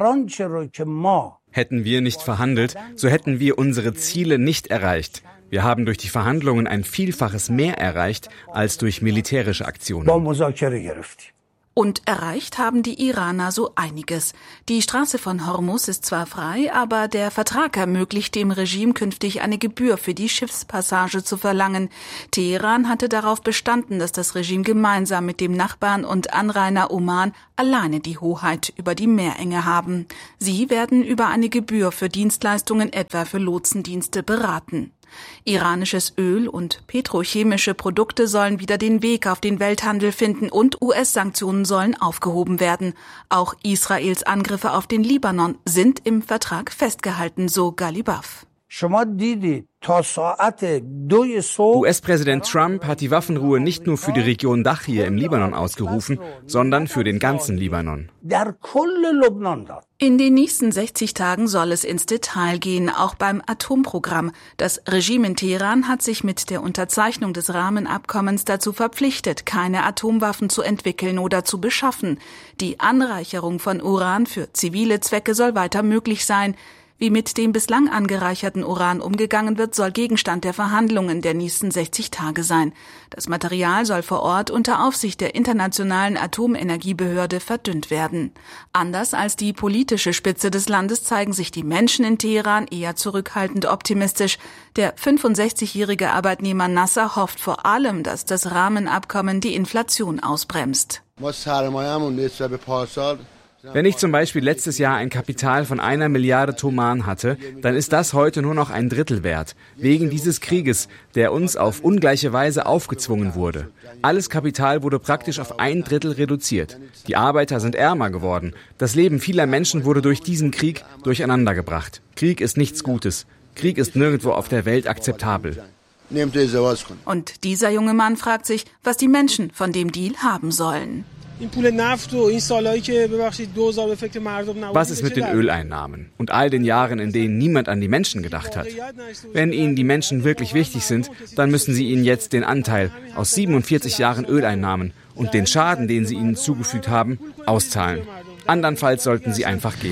Hätten wir nicht verhandelt, so hätten wir unsere Ziele nicht erreicht. Wir haben durch die Verhandlungen ein Vielfaches mehr erreicht als durch militärische Aktionen. Und erreicht haben die Iraner so einiges. Die Straße von Hormuz ist zwar frei, aber der Vertrag ermöglicht dem Regime künftig eine Gebühr für die Schiffspassage zu verlangen. Teheran hatte darauf bestanden, dass das Regime gemeinsam mit dem Nachbarn und Anrainer Oman alleine die Hoheit über die Meerenge haben. Sie werden über eine Gebühr für Dienstleistungen, etwa für Lotsendienste, beraten. Iranisches Öl und petrochemische Produkte sollen wieder den Weg auf den Welthandel finden und U S-Sanktionen sollen aufgehoben werden. Auch Israels Angriffe auf den Libanon sind im Vertrag festgehalten, so Ghalibaf. U S-Präsident Trump hat die Waffenruhe nicht nur für die Region Dachir im Libanon ausgerufen, sondern für den ganzen Libanon. In den nächsten sechzig Tagen soll es ins Detail gehen, auch beim Atomprogramm. Das Regime in Teheran hat sich mit der Unterzeichnung des Rahmenabkommens dazu verpflichtet, keine Atomwaffen zu entwickeln oder zu beschaffen. Die Anreicherung von Uran für zivile Zwecke soll weiter möglich sein. Wie mit dem bislang angereicherten Uran umgegangen wird, soll Gegenstand der Verhandlungen der nächsten sechzig Tage sein. Das Material soll vor Ort unter Aufsicht der Internationalen Atomenergiebehörde verdünnt werden. Anders als die politische Spitze des Landes zeigen sich die Menschen in Teheran eher zurückhaltend optimistisch. Der fünfundsechzigjährige Arbeitnehmer Nasser hofft vor allem, dass das Rahmenabkommen die Inflation ausbremst. Wenn ich zum Beispiel letztes Jahr ein Kapital von einer Milliarde Toman hatte, dann ist das heute nur noch ein Drittel wert, wegen dieses Krieges, der uns auf ungleiche Weise aufgezwungen wurde. Alles Kapital wurde praktisch auf ein Drittel reduziert. Die Arbeiter sind ärmer geworden. Das Leben vieler Menschen wurde durch diesen Krieg durcheinandergebracht. Krieg ist nichts Gutes. Krieg ist nirgendwo auf der Welt akzeptabel. Und dieser junge Mann fragt sich, was die Menschen von dem Deal haben sollen. Was ist mit den Öleinnahmen und all den Jahren, in denen niemand an die Menschen gedacht hat? Wenn Ihnen die Menschen wirklich wichtig sind, dann müssen Sie ihnen jetzt den Anteil aus siebenundvierzig Jahren Öleinnahmen und den Schaden, den Sie ihnen zugefügt haben, auszahlen. Andernfalls sollten Sie einfach gehen.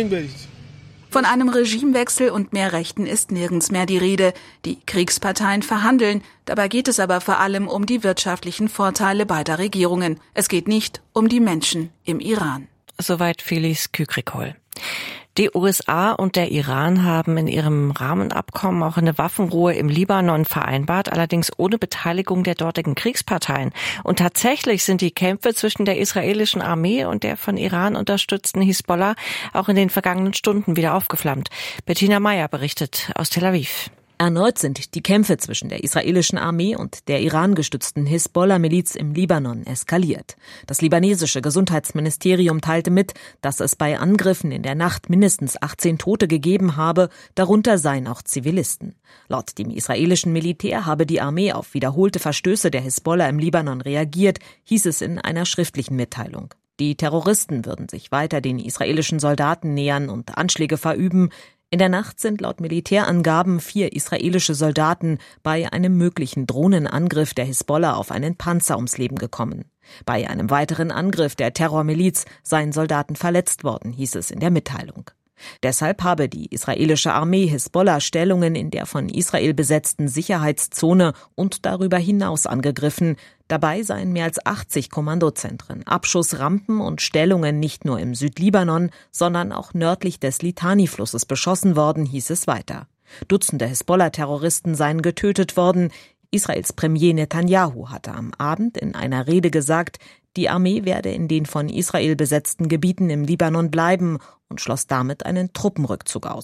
Von einem Regimewechsel und mehr Rechten ist nirgends mehr die Rede. Die Kriegsparteien verhandeln. Dabei geht es aber vor allem um die wirtschaftlichen Vorteile beider Regierungen. Es geht nicht um die Menschen im Iran. Soweit Filiz Kükrikol. Die U S A und der Iran haben in ihrem Rahmenabkommen auch eine Waffenruhe im Libanon vereinbart, allerdings ohne Beteiligung der dortigen Kriegsparteien. Und tatsächlich sind die Kämpfe zwischen der israelischen Armee und der von Iran unterstützten Hisbollah auch in den vergangenen Stunden wieder aufgeflammt. Bettina Meyer berichtet aus Tel Aviv. Erneut sind die Kämpfe zwischen der israelischen Armee und der Iran-gestützten Hisbollah-Miliz im Libanon eskaliert. Das libanesische Gesundheitsministerium teilte mit, dass es bei Angriffen in der Nacht mindestens achtzehn Tote gegeben habe, darunter seien auch Zivilisten. Laut dem israelischen Militär habe die Armee auf wiederholte Verstöße der Hisbollah im Libanon reagiert, hieß es in einer schriftlichen Mitteilung. Die Terroristen würden sich weiter den israelischen Soldaten nähern und Anschläge verüben. In der Nacht sind laut Militärangaben vier israelische Soldaten bei einem möglichen Drohnenangriff der Hisbollah auf einen Panzer ums Leben gekommen. Bei einem weiteren Angriff der Terrormiliz seien Soldaten verletzt worden, hieß es in der Mitteilung. Deshalb habe die israelische Armee Hisbollah-Stellungen in der von Israel besetzten Sicherheitszone und darüber hinaus angegriffen. Dabei seien mehr als achtzig Kommandozentren, Abschussrampen und Stellungen nicht nur im Südlibanon, sondern auch nördlich des Litani-Flusses beschossen worden, hieß es weiter. Dutzende Hisbollah-Terroristen seien getötet worden. Israels Premier Netanyahu hatte am Abend in einer Rede gesagt, die Armee werde in den von Israel besetzten Gebieten im Libanon bleiben und schloss damit einen Truppenrückzug aus.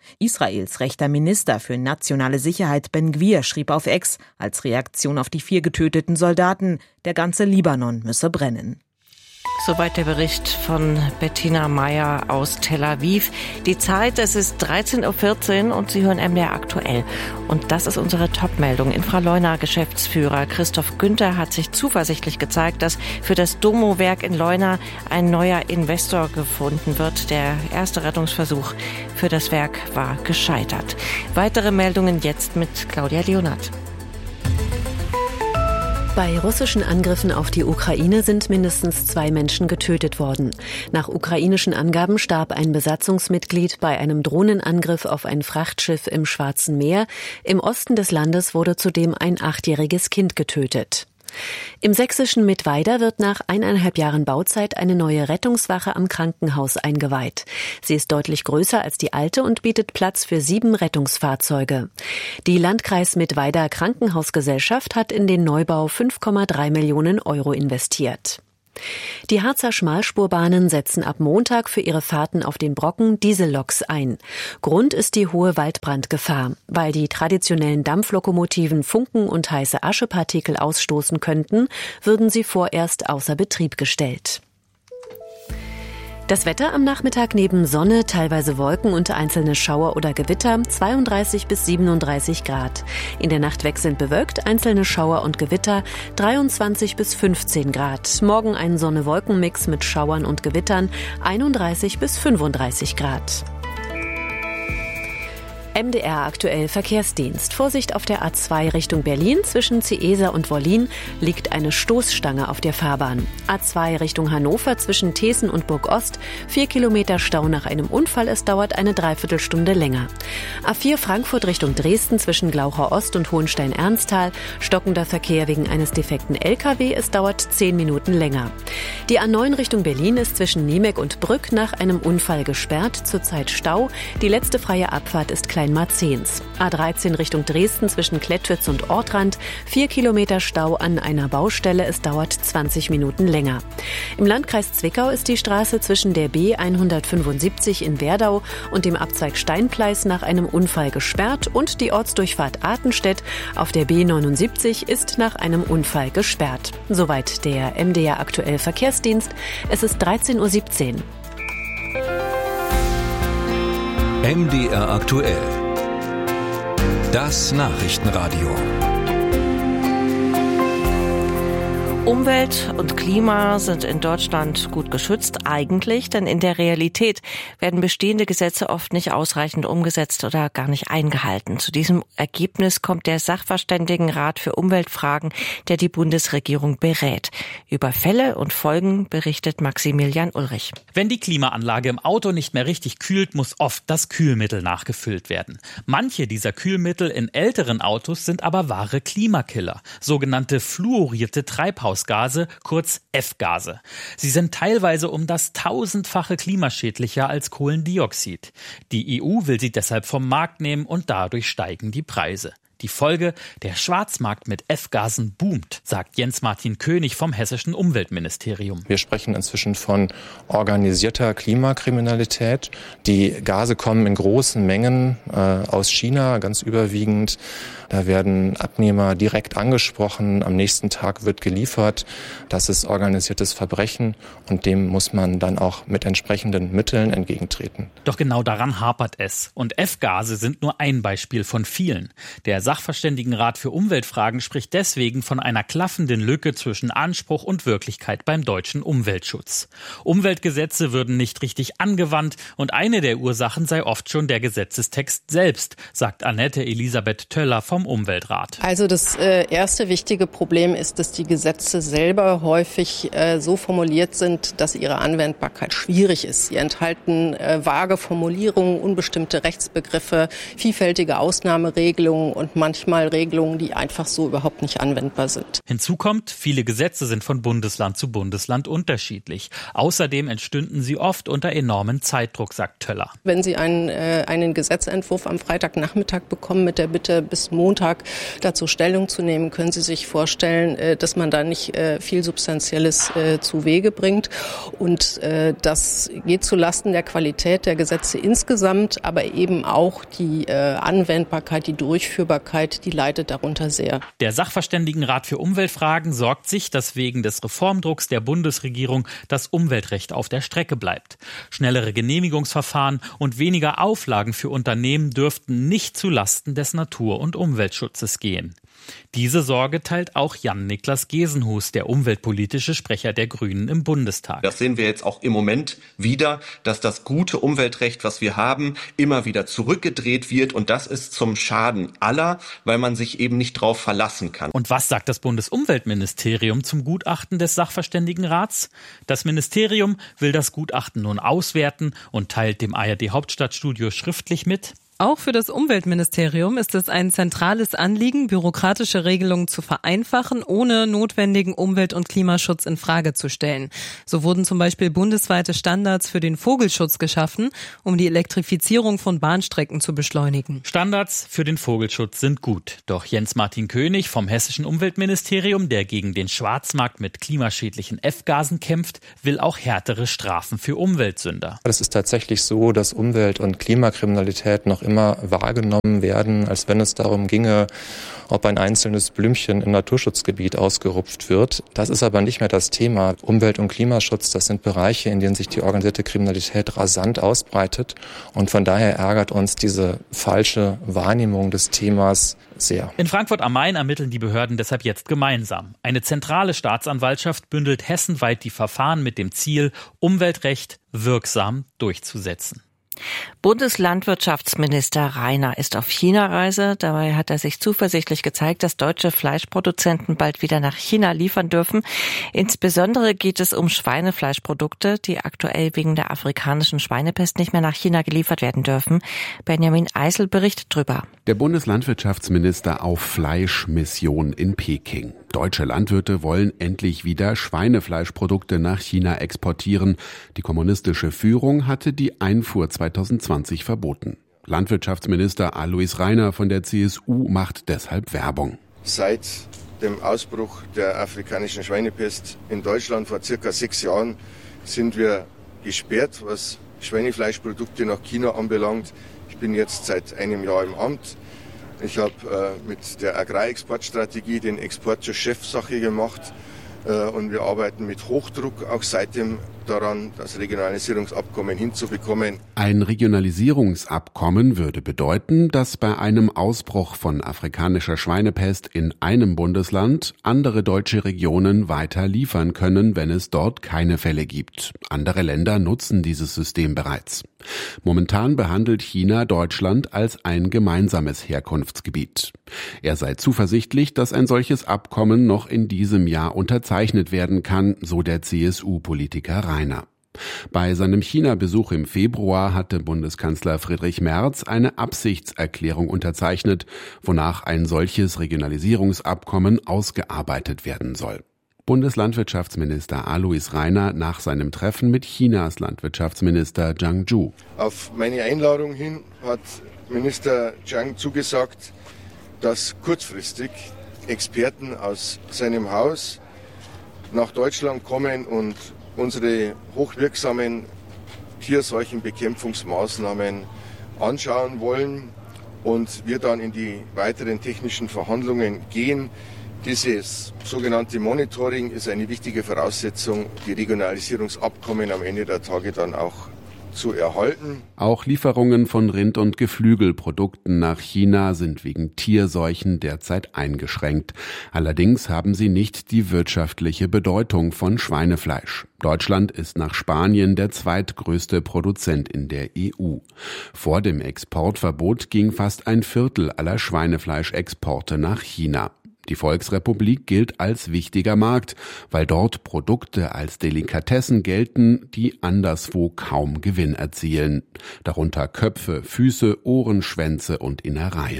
Israels rechter Minister für nationale Sicherheit Ben Gvir schrieb auf X als Reaktion auf die vier getöteten Soldaten, der ganze Libanon müsse brennen. Soweit der Bericht von Bettina Meyer aus Tel Aviv. Die Zeit, es ist dreizehn Uhr vierzehn und Sie hören M D R aktuell. Und das ist unsere Top-Meldung. Infraleuna-Geschäftsführer Christoph Günther hat sich zuversichtlich gezeigt, dass für das Domo-Werk in Leuna ein neuer Investor gefunden wird. Der erste Rettungsversuch für das Werk war gescheitert. Weitere Meldungen jetzt mit Claudia Leonard. Bei russischen Angriffen auf die Ukraine sind mindestens zwei Menschen getötet worden. Nach ukrainischen Angaben starb ein Besatzungsmitglied bei einem Drohnenangriff auf ein Frachtschiff im Schwarzen Meer. Im Osten des Landes wurde zudem ein achtjähriges Kind getötet. Im sächsischen Mittweida wird nach eineinhalb Jahren Bauzeit eine neue Rettungswache am Krankenhaus eingeweiht. Sie ist deutlich größer als die alte und bietet Platz für sieben Rettungsfahrzeuge. Die Landkreis Mittweida Krankenhausgesellschaft hat in den Neubau fünf Komma drei Millionen Euro investiert. Die Harzer Schmalspurbahnen setzen ab Montag für ihre Fahrten auf den Brocken Dieselloks ein. Grund ist die hohe Waldbrandgefahr. Weil die traditionellen Dampflokomotiven Funken und heiße Aschepartikel ausstoßen könnten, würden sie vorerst außer Betrieb gestellt. Das Wetter am Nachmittag neben Sonne, teilweise Wolken und einzelne Schauer oder Gewitter, zweiunddreißig bis siebenunddreißig Grad. In der Nacht wechselnd bewölkt, einzelne Schauer und Gewitter, dreiundzwanzig bis fünfzehn Grad. Morgen ein Sonne-Wolken-Mix mit Schauern und Gewittern, einunddreißig bis fünfunddreißig Grad. M D R aktuell Verkehrsdienst. Vorsicht auf der A zwei Richtung Berlin. Zwischen Ciesa und Wollin liegt eine Stoßstange auf der Fahrbahn. A zwei Richtung Hannover zwischen Thesen und Burg-Ost. Vier Kilometer Stau nach einem Unfall. Es dauert eine Dreiviertelstunde länger. A vier Frankfurt Richtung Dresden zwischen Glauchau Ost und Hohenstein-Ernsthal. Stockender Verkehr wegen eines defekten L K W. Es dauert zehn Minuten länger. Die A neun Richtung Berlin ist zwischen Niemek und Brück nach einem Unfall gesperrt. Zurzeit Stau. Die letzte freie Abfahrt ist Kleinmarzens. A dreizehn Richtung Dresden zwischen Klettwitz und Ortrand. Vier Kilometer Stau an einer Baustelle. Es dauert zwanzig Minuten länger. Im Landkreis Zwickau ist die Straße zwischen der B hundertfünfundsiebzig in Werdau und dem Abzweig Steinpleis nach einem Unfall gesperrt und die Ortsdurchfahrt Artenstedt auf der B neunundsiebzig ist nach einem Unfall gesperrt. Soweit der M D R aktuell Verkehrsdienst. Es ist dreizehn Uhr siebzehn. M D R aktuell. Das Nachrichtenradio. Umwelt und Klima sind in Deutschland gut geschützt, eigentlich, denn in der Realität werden bestehende Gesetze oft nicht ausreichend umgesetzt oder gar nicht eingehalten. Zu diesem Ergebnis kommt der Sachverständigenrat für Umweltfragen, der die Bundesregierung berät. Über Fälle und Folgen berichtet Maximilian Ulrich. Wenn die Klimaanlage im Auto nicht mehr richtig kühlt, muss oft das Kühlmittel nachgefüllt werden. Manche dieser Kühlmittel in älteren Autos sind aber wahre Klimakiller, sogenannte fluorierte Treibhausgase. Gase, kurz F-Gase. Sie sind teilweise um das tausendfache klimaschädlicher als Kohlendioxid. Die E U will sie deshalb vom Markt nehmen und dadurch steigen die Preise. Die Folge, der Schwarzmarkt mit F-Gasen boomt, sagt Jens-Martin König vom hessischen Umweltministerium. Wir sprechen inzwischen von organisierter Klimakriminalität. Die Gase kommen in großen Mengen äh, aus China, ganz überwiegend. Da werden Abnehmer direkt angesprochen, am nächsten Tag wird geliefert. Das ist organisiertes Verbrechen und dem muss man dann auch mit entsprechenden Mitteln entgegentreten. Doch genau daran hapert es. Und F-Gase sind nur ein Beispiel von vielen. Der Sachverständigenrat für Umweltfragen spricht deswegen von einer klaffenden Lücke zwischen Anspruch und Wirklichkeit beim deutschen Umweltschutz. Umweltgesetze würden nicht richtig angewandt und eine der Ursachen sei oft schon der Gesetzestext selbst, sagt Annette Elisabeth Töller vom Umweltrat. Also das äh, erste wichtige Problem ist, dass die Gesetze selber häufig äh, so formuliert sind, dass ihre Anwendbarkeit schwierig ist. Sie enthalten äh, vage Formulierungen, unbestimmte Rechtsbegriffe, vielfältige Ausnahmeregelungen und manchmal Regelungen, die einfach so überhaupt nicht anwendbar sind. Hinzu kommt, viele Gesetze sind von Bundesland zu Bundesland unterschiedlich. Außerdem entstünden sie oft unter enormen Zeitdruck, sagt Töller. Wenn Sie einen, äh, einen Gesetzentwurf am Freitagnachmittag bekommen mit der Bitte, bis Montag dazu Stellung zu nehmen, können Sie sich vorstellen, äh, dass man da nicht äh, viel Substanzielles äh, zu Wege bringt. Und äh, das geht zulasten der Qualität der Gesetze insgesamt, aber eben auch die äh, Anwendbarkeit, die Durchführbarkeit, die leidet darunter sehr. Der Sachverständigenrat für Umweltfragen sorgt sich, dass wegen des Reformdrucks der Bundesregierung das Umweltrecht auf der Strecke bleibt. Schnellere Genehmigungsverfahren und weniger Auflagen für Unternehmen dürften nicht zulasten des Natur- und Umweltschutzes gehen. Diese Sorge teilt auch Jan-Niklas Gesenhus, der umweltpolitische Sprecher der Grünen im Bundestag. Das sehen wir jetzt auch im Moment wieder, dass das gute Umweltrecht, was wir haben, immer wieder zurückgedreht wird. Und das ist zum Schaden aller, weil man sich eben nicht drauf verlassen kann. Und was sagt das Bundesumweltministerium zum Gutachten des Sachverständigenrats? Das Ministerium will das Gutachten nun auswerten und teilt dem A R D-Hauptstadtstudio schriftlich mit: Auch für das Umweltministerium ist es ein zentrales Anliegen, bürokratische Regelungen zu vereinfachen, ohne notwendigen Umwelt- und Klimaschutz in Frage zu stellen. So wurden zum Beispiel bundesweite Standards für den Vogelschutz geschaffen, um die Elektrifizierung von Bahnstrecken zu beschleunigen. Standards für den Vogelschutz sind gut. Doch Jens-Martin König vom hessischen Umweltministerium, der gegen den Schwarzmarkt mit klimaschädlichen F-Gasen kämpft, will auch härtere Strafen für Umweltsünder. Es ist tatsächlich so, dass Umwelt- und Klimakriminalität noch immer immer wahrgenommen werden, als wenn es darum ginge, ob ein einzelnes Blümchen im Naturschutzgebiet ausgerupft wird. Das ist aber nicht mehr das Thema. Umwelt- und Klimaschutz, das sind Bereiche, in denen sich die organisierte Kriminalität rasant ausbreitet. Und von daher ärgert uns diese falsche Wahrnehmung des Themas sehr. In Frankfurt am Main ermitteln die Behörden deshalb jetzt gemeinsam. Eine zentrale Staatsanwaltschaft bündelt hessenweit die Verfahren mit dem Ziel, Umweltrecht wirksam durchzusetzen. Bundeslandwirtschaftsminister Rainer ist auf China-Reise. Dabei hat er sich zuversichtlich gezeigt, dass deutsche Fleischproduzenten bald wieder nach China liefern dürfen. Insbesondere geht es um Schweinefleischprodukte, die aktuell wegen der afrikanischen Schweinepest nicht mehr nach China geliefert werden dürfen. Benjamin Eisel berichtet drüber. Der Bundeslandwirtschaftsminister auf Fleischmission in Peking. Deutsche Landwirte wollen endlich wieder Schweinefleischprodukte nach China exportieren. Die kommunistische Führung hatte die Einfuhr zweitausendzwanzig verboten. Landwirtschaftsminister Alois Rainer von der C S U macht deshalb Werbung. Seit dem Ausbruch der afrikanischen Schweinepest in Deutschland vor circa sechs Jahren sind wir gesperrt, was Schweinefleischprodukte nach China anbelangt. Ich bin jetzt seit einem Jahr im Amt. Ich habe äh, mit der Agrarexportstrategie den Export zur Chefsache gemacht äh, und wir arbeiten mit Hochdruck auch seitdem daran, das Regionalisierungsabkommen hinzubekommen. Ein Regionalisierungsabkommen würde bedeuten, dass bei einem Ausbruch von afrikanischer Schweinepest in einem Bundesland andere deutsche Regionen weiter liefern können, wenn es dort keine Fälle gibt. Andere Länder nutzen dieses System bereits. Momentan behandelt China Deutschland als ein gemeinsames Herkunftsgebiet. Er sei zuversichtlich, dass ein solches Abkommen noch in diesem Jahr unterzeichnet werden kann, so der C S U-Politiker Rainer. Bei seinem China-Besuch im Februar hatte Bundeskanzler Friedrich Merz eine Absichtserklärung unterzeichnet, wonach ein solches Regionalisierungsabkommen ausgearbeitet werden soll. Bundeslandwirtschaftsminister Alois Rainer nach seinem Treffen mit Chinas Landwirtschaftsminister Zhang Zhu. Auf meine Einladung hin hat Minister Zhang zugesagt, dass kurzfristig Experten aus seinem Haus nach Deutschland kommen und unsere hochwirksamen Tierseuchenbekämpfungsmaßnahmen anschauen wollen und wir dann in die weiteren technischen Verhandlungen gehen. Dieses sogenannte Monitoring ist eine wichtige Voraussetzung, die Regionalisierungsabkommen am Ende der Tage dann auch zu erhalten. Auch Lieferungen von Rind- und Geflügelprodukten nach China sind wegen Tierseuchen derzeit eingeschränkt. Allerdings haben sie nicht die wirtschaftliche Bedeutung von Schweinefleisch. Deutschland ist nach Spanien der zweitgrößte Produzent in der E U. Vor dem Exportverbot ging fast ein Viertel aller Schweinefleischexporte nach China. Die Volksrepublik gilt als wichtiger Markt, weil dort Produkte als Delikatessen gelten, die anderswo kaum Gewinn erzielen. Darunter Köpfe, Füße, Ohren, Schwänze und Innereien.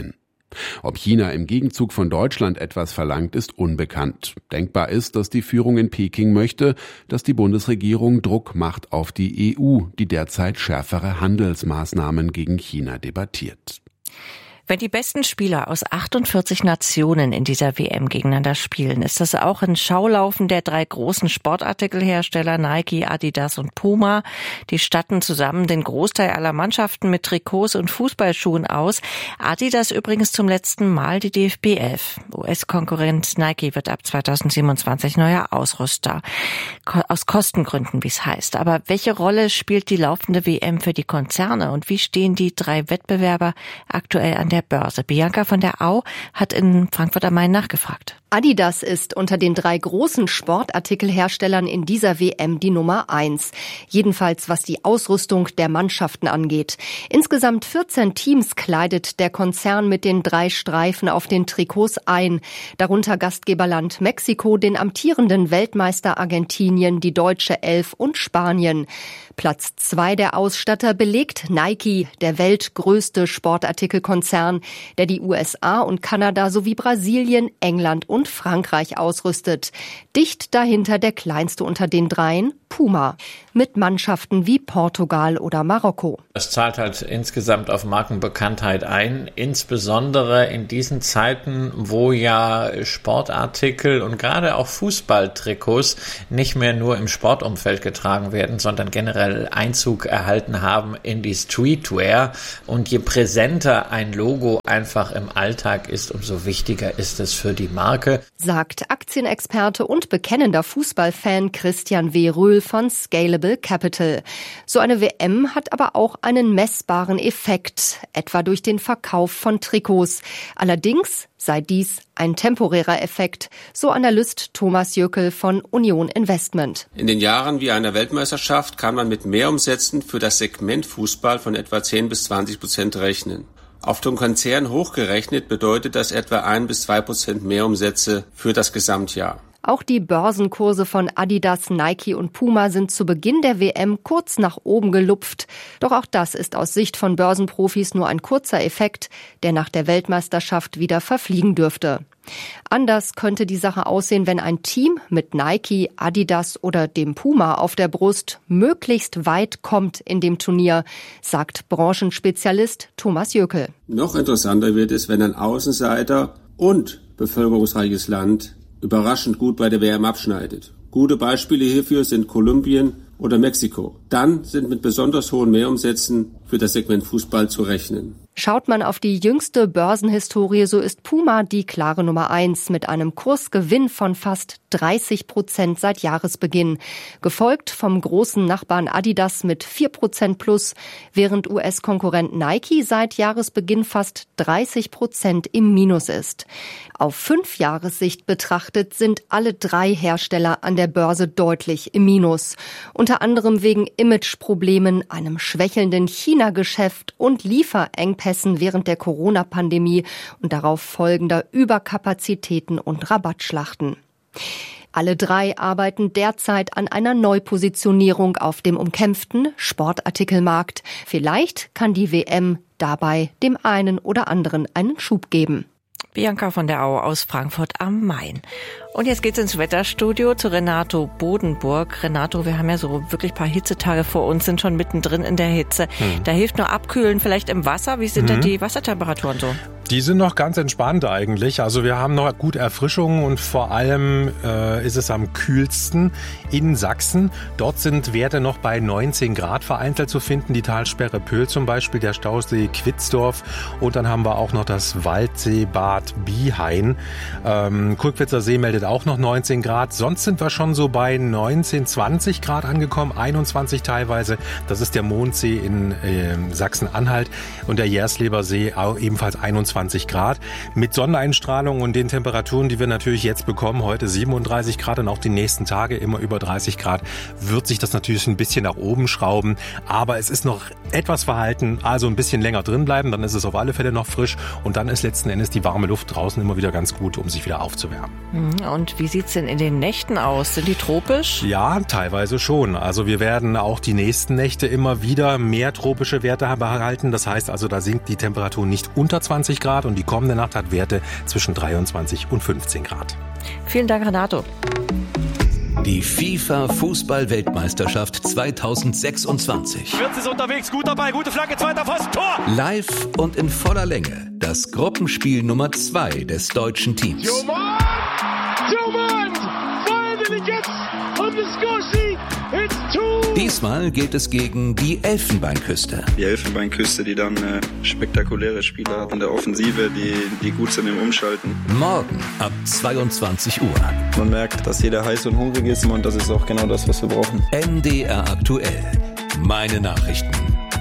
Ob China im Gegenzug von Deutschland etwas verlangt, ist unbekannt. Denkbar ist, dass die Führung in Peking möchte, dass die Bundesregierung Druck macht auf die E U, die derzeit schärfere Handelsmaßnahmen gegen China debattiert. Wenn die besten Spieler aus achtundvierzig Nationen in dieser W M gegeneinander spielen, ist das auch ein Schaulaufen der drei großen Sportartikelhersteller Nike, Adidas und Puma. Die statten zusammen den Großteil aller Mannschaften mit Trikots und Fußballschuhen aus. Adidas übrigens zum letzten Mal die D F B elf. U S-Konkurrent Nike wird ab zweitausendsiebenundzwanzig neuer Ausrüster. Aus Kostengründen, wie es heißt. Aber welche Rolle spielt die laufende W M für die Konzerne und wie stehen die drei Wettbewerber aktuell an der Börse? Bianca von der Au hat in Frankfurt am Main nachgefragt. Adidas ist unter den drei großen Sportartikelherstellern in dieser W M die Nummer eins. Jedenfalls was die Ausrüstung der Mannschaften angeht. Insgesamt vierzehn Teams kleidet der Konzern mit den drei Streifen auf den Trikots ein. Darunter Gastgeberland Mexiko, den amtierenden Weltmeister Argentinien, die deutsche Elf und Spanien. Platz zwei der Ausstatter belegt Nike, der weltgrößte Sportartikelkonzern, der die U S A und Kanada sowie Brasilien, England und Frankreich ausrüstet. Dicht dahinter der kleinste unter den dreien, Puma, mit Mannschaften wie Portugal oder Marokko. Das zahlt halt insgesamt auf Markenbekanntheit ein, insbesondere in diesen Zeiten, wo ja Sportartikel und gerade auch Fußballtrikots nicht mehr nur im Sportumfeld getragen werden, sondern generell Einzug erhalten haben in die Streetwear. Und je präsenter ein Logo einfach im Alltag ist, umso wichtiger ist es für die Marke, sagt Aktienexperte und bekennender Fußballfan Christian W. Röhl von Scalable Capital. So eine W M hat aber auch einen messbaren Effekt, etwa durch den Verkauf von Trikots. Allerdings sei dies ein temporärer Effekt, so Analyst Thomas Jöckel von Union Investment. In den Jahren wie einer Weltmeisterschaft kann man mit Mehrumsätzen für das Segment Fußball von etwa zehn bis zwanzig Prozent rechnen. Auf den Konzern hochgerechnet bedeutet das etwa ein bis zwei Prozent Mehrumsätze für das Gesamtjahr. Auch die Börsenkurse von Adidas, Nike und Puma sind zu Beginn der W M kurz nach oben gelupft. Doch auch das ist aus Sicht von Börsenprofis nur ein kurzer Effekt, der nach der Weltmeisterschaft wieder verfliegen dürfte. Anders könnte die Sache aussehen, wenn ein Team mit Nike, Adidas oder dem Puma auf der Brust möglichst weit kommt in dem Turnier, sagt Branchenspezialist Thomas Jöckel. Noch interessanter wird es, wenn ein Außenseiter und bevölkerungsreiches Land überraschend gut bei der W M abschneidet. Gute Beispiele hierfür sind Kolumbien oder Mexiko. Dann sind mit besonders hohen Mehrumsätzen für das Segment Fußball zu rechnen. Schaut man auf die jüngste Börsenhistorie, so ist Puma die klare Nummer eins mit einem Kursgewinn von fast dreißig Prozent seit Jahresbeginn. Gefolgt vom großen Nachbarn Adidas mit vier Prozent plus, während U S-Konkurrent Nike seit Jahresbeginn fast dreißig Prozent im Minus ist. Auf Fünfjahressicht betrachtet sind alle drei Hersteller an der Börse deutlich im Minus. Unter anderem wegen Imageproblemen, einem schwächelnden China-Geschäft und Lieferengpässen während der Corona-Pandemie und darauf folgender Überkapazitäten und Rabattschlachten. Alle drei arbeiten derzeit an einer Neupositionierung auf dem umkämpften Sportartikelmarkt. Vielleicht kann die W M dabei dem einen oder anderen einen Schub geben. Bianca von der Au aus Frankfurt am Main. Und jetzt geht's ins Wetterstudio zu Renato Bodenburg. Renato, wir haben ja so wirklich ein paar Hitzetage vor uns, sind schon mittendrin in der Hitze. Hm. Da hilft nur Abkühlen vielleicht im Wasser. Wie sind hm. da die Wassertemperaturen so? Die sind noch ganz entspannt eigentlich. Also wir haben noch gut Erfrischung und vor allem äh, ist es am kühlsten in Sachsen. Dort sind Werte noch bei neunzehn Grad vereinzelt zu finden. Die Talsperre Pöhl zum Beispiel, der Stausee Quitzdorf und dann haben wir auch noch das Waldseebad Bihain. Ähm, Kulkwitzer See meldet auch noch neunzehn Grad. Sonst sind wir schon so bei neunzehn, zwanzig Grad angekommen, einundzwanzig teilweise. Das ist der Mondsee in äh, Sachsen-Anhalt und der Jersleber See auch ebenfalls einundzwanzig Grad. Mit Sonneneinstrahlung und den Temperaturen, die wir natürlich jetzt bekommen, heute siebenunddreißig Grad und auch die nächsten Tage immer über dreißig Grad, wird sich das natürlich ein bisschen nach oben schrauben. Aber es ist noch etwas verhalten, also ein bisschen länger drin bleiben, dann ist es auf alle Fälle noch frisch und dann ist letzten Endes die warme Luft draußen immer wieder ganz gut, um sich wieder aufzuwärmen. Und wie sieht's denn in den Nächten aus? Sind die tropisch? Ja, teilweise schon. Also wir werden auch die nächsten Nächte immer wieder mehr tropische Werte behalten. Das heißt also, da sinkt die Temperatur nicht unter zwanzig Grad. Grad und die kommende Nacht hat Werte zwischen dreiundzwanzig und fünfzehn Grad. Vielen Dank, Renato. Die FIFA-Fußball-Weltmeisterschaft zweitausendsechsundzwanzig. Wirtz ist unterwegs, gut dabei, gute Flanke, zweiter Pfosten, Tor! Live und in voller Länge. Das Gruppenspiel Nummer zwei des deutschen Teams. Joman! Joman! Finally gets on the score sheet! It's two! Diesmal geht es gegen die Elfenbeinküste. Die Elfenbeinküste, die dann äh, spektakuläre Spieler hat in der Offensive, die, die gut sind im Umschalten. Morgen ab zweiundzwanzig Uhr. Man merkt, dass jeder heiß und hungrig ist und das ist auch genau das, was wir brauchen. M D R aktuell. Meine Nachrichten.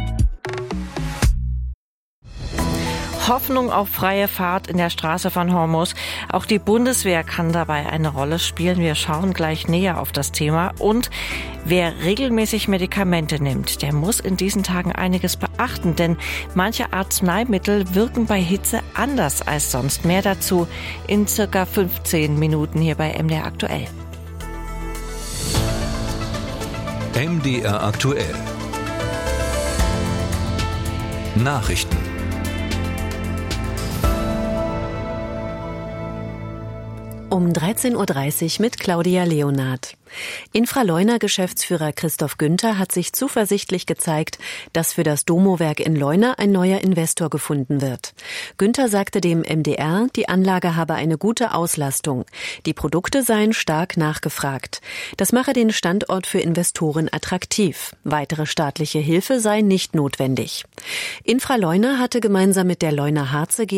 Hoffnung auf freie Fahrt in der Straße von Hormuz. Auch die Bundeswehr kann dabei eine Rolle spielen. Wir schauen gleich näher auf das Thema. Und wer regelmäßig Medikamente nimmt, der muss in diesen Tagen einiges beachten, denn manche Arzneimittel wirken bei Hitze anders als sonst. Mehr dazu in circa fünfzehn Minuten hier bei M D R aktuell. M D R aktuell. Nachrichten. Um dreizehn Uhr dreißig mit Claudia Leonard. Infraleuna-Geschäftsführer Christoph Günther hat sich zuversichtlich gezeigt, dass für das Domo-Werk in Leuna ein neuer Investor gefunden wird. Günther sagte dem M D R, die Anlage habe eine gute Auslastung. Die Produkte seien stark nachgefragt. Das mache den Standort für Investoren attraktiv. Weitere staatliche Hilfe sei nicht notwendig. Infraleuna hatte gemeinsam mit der Leuna Harze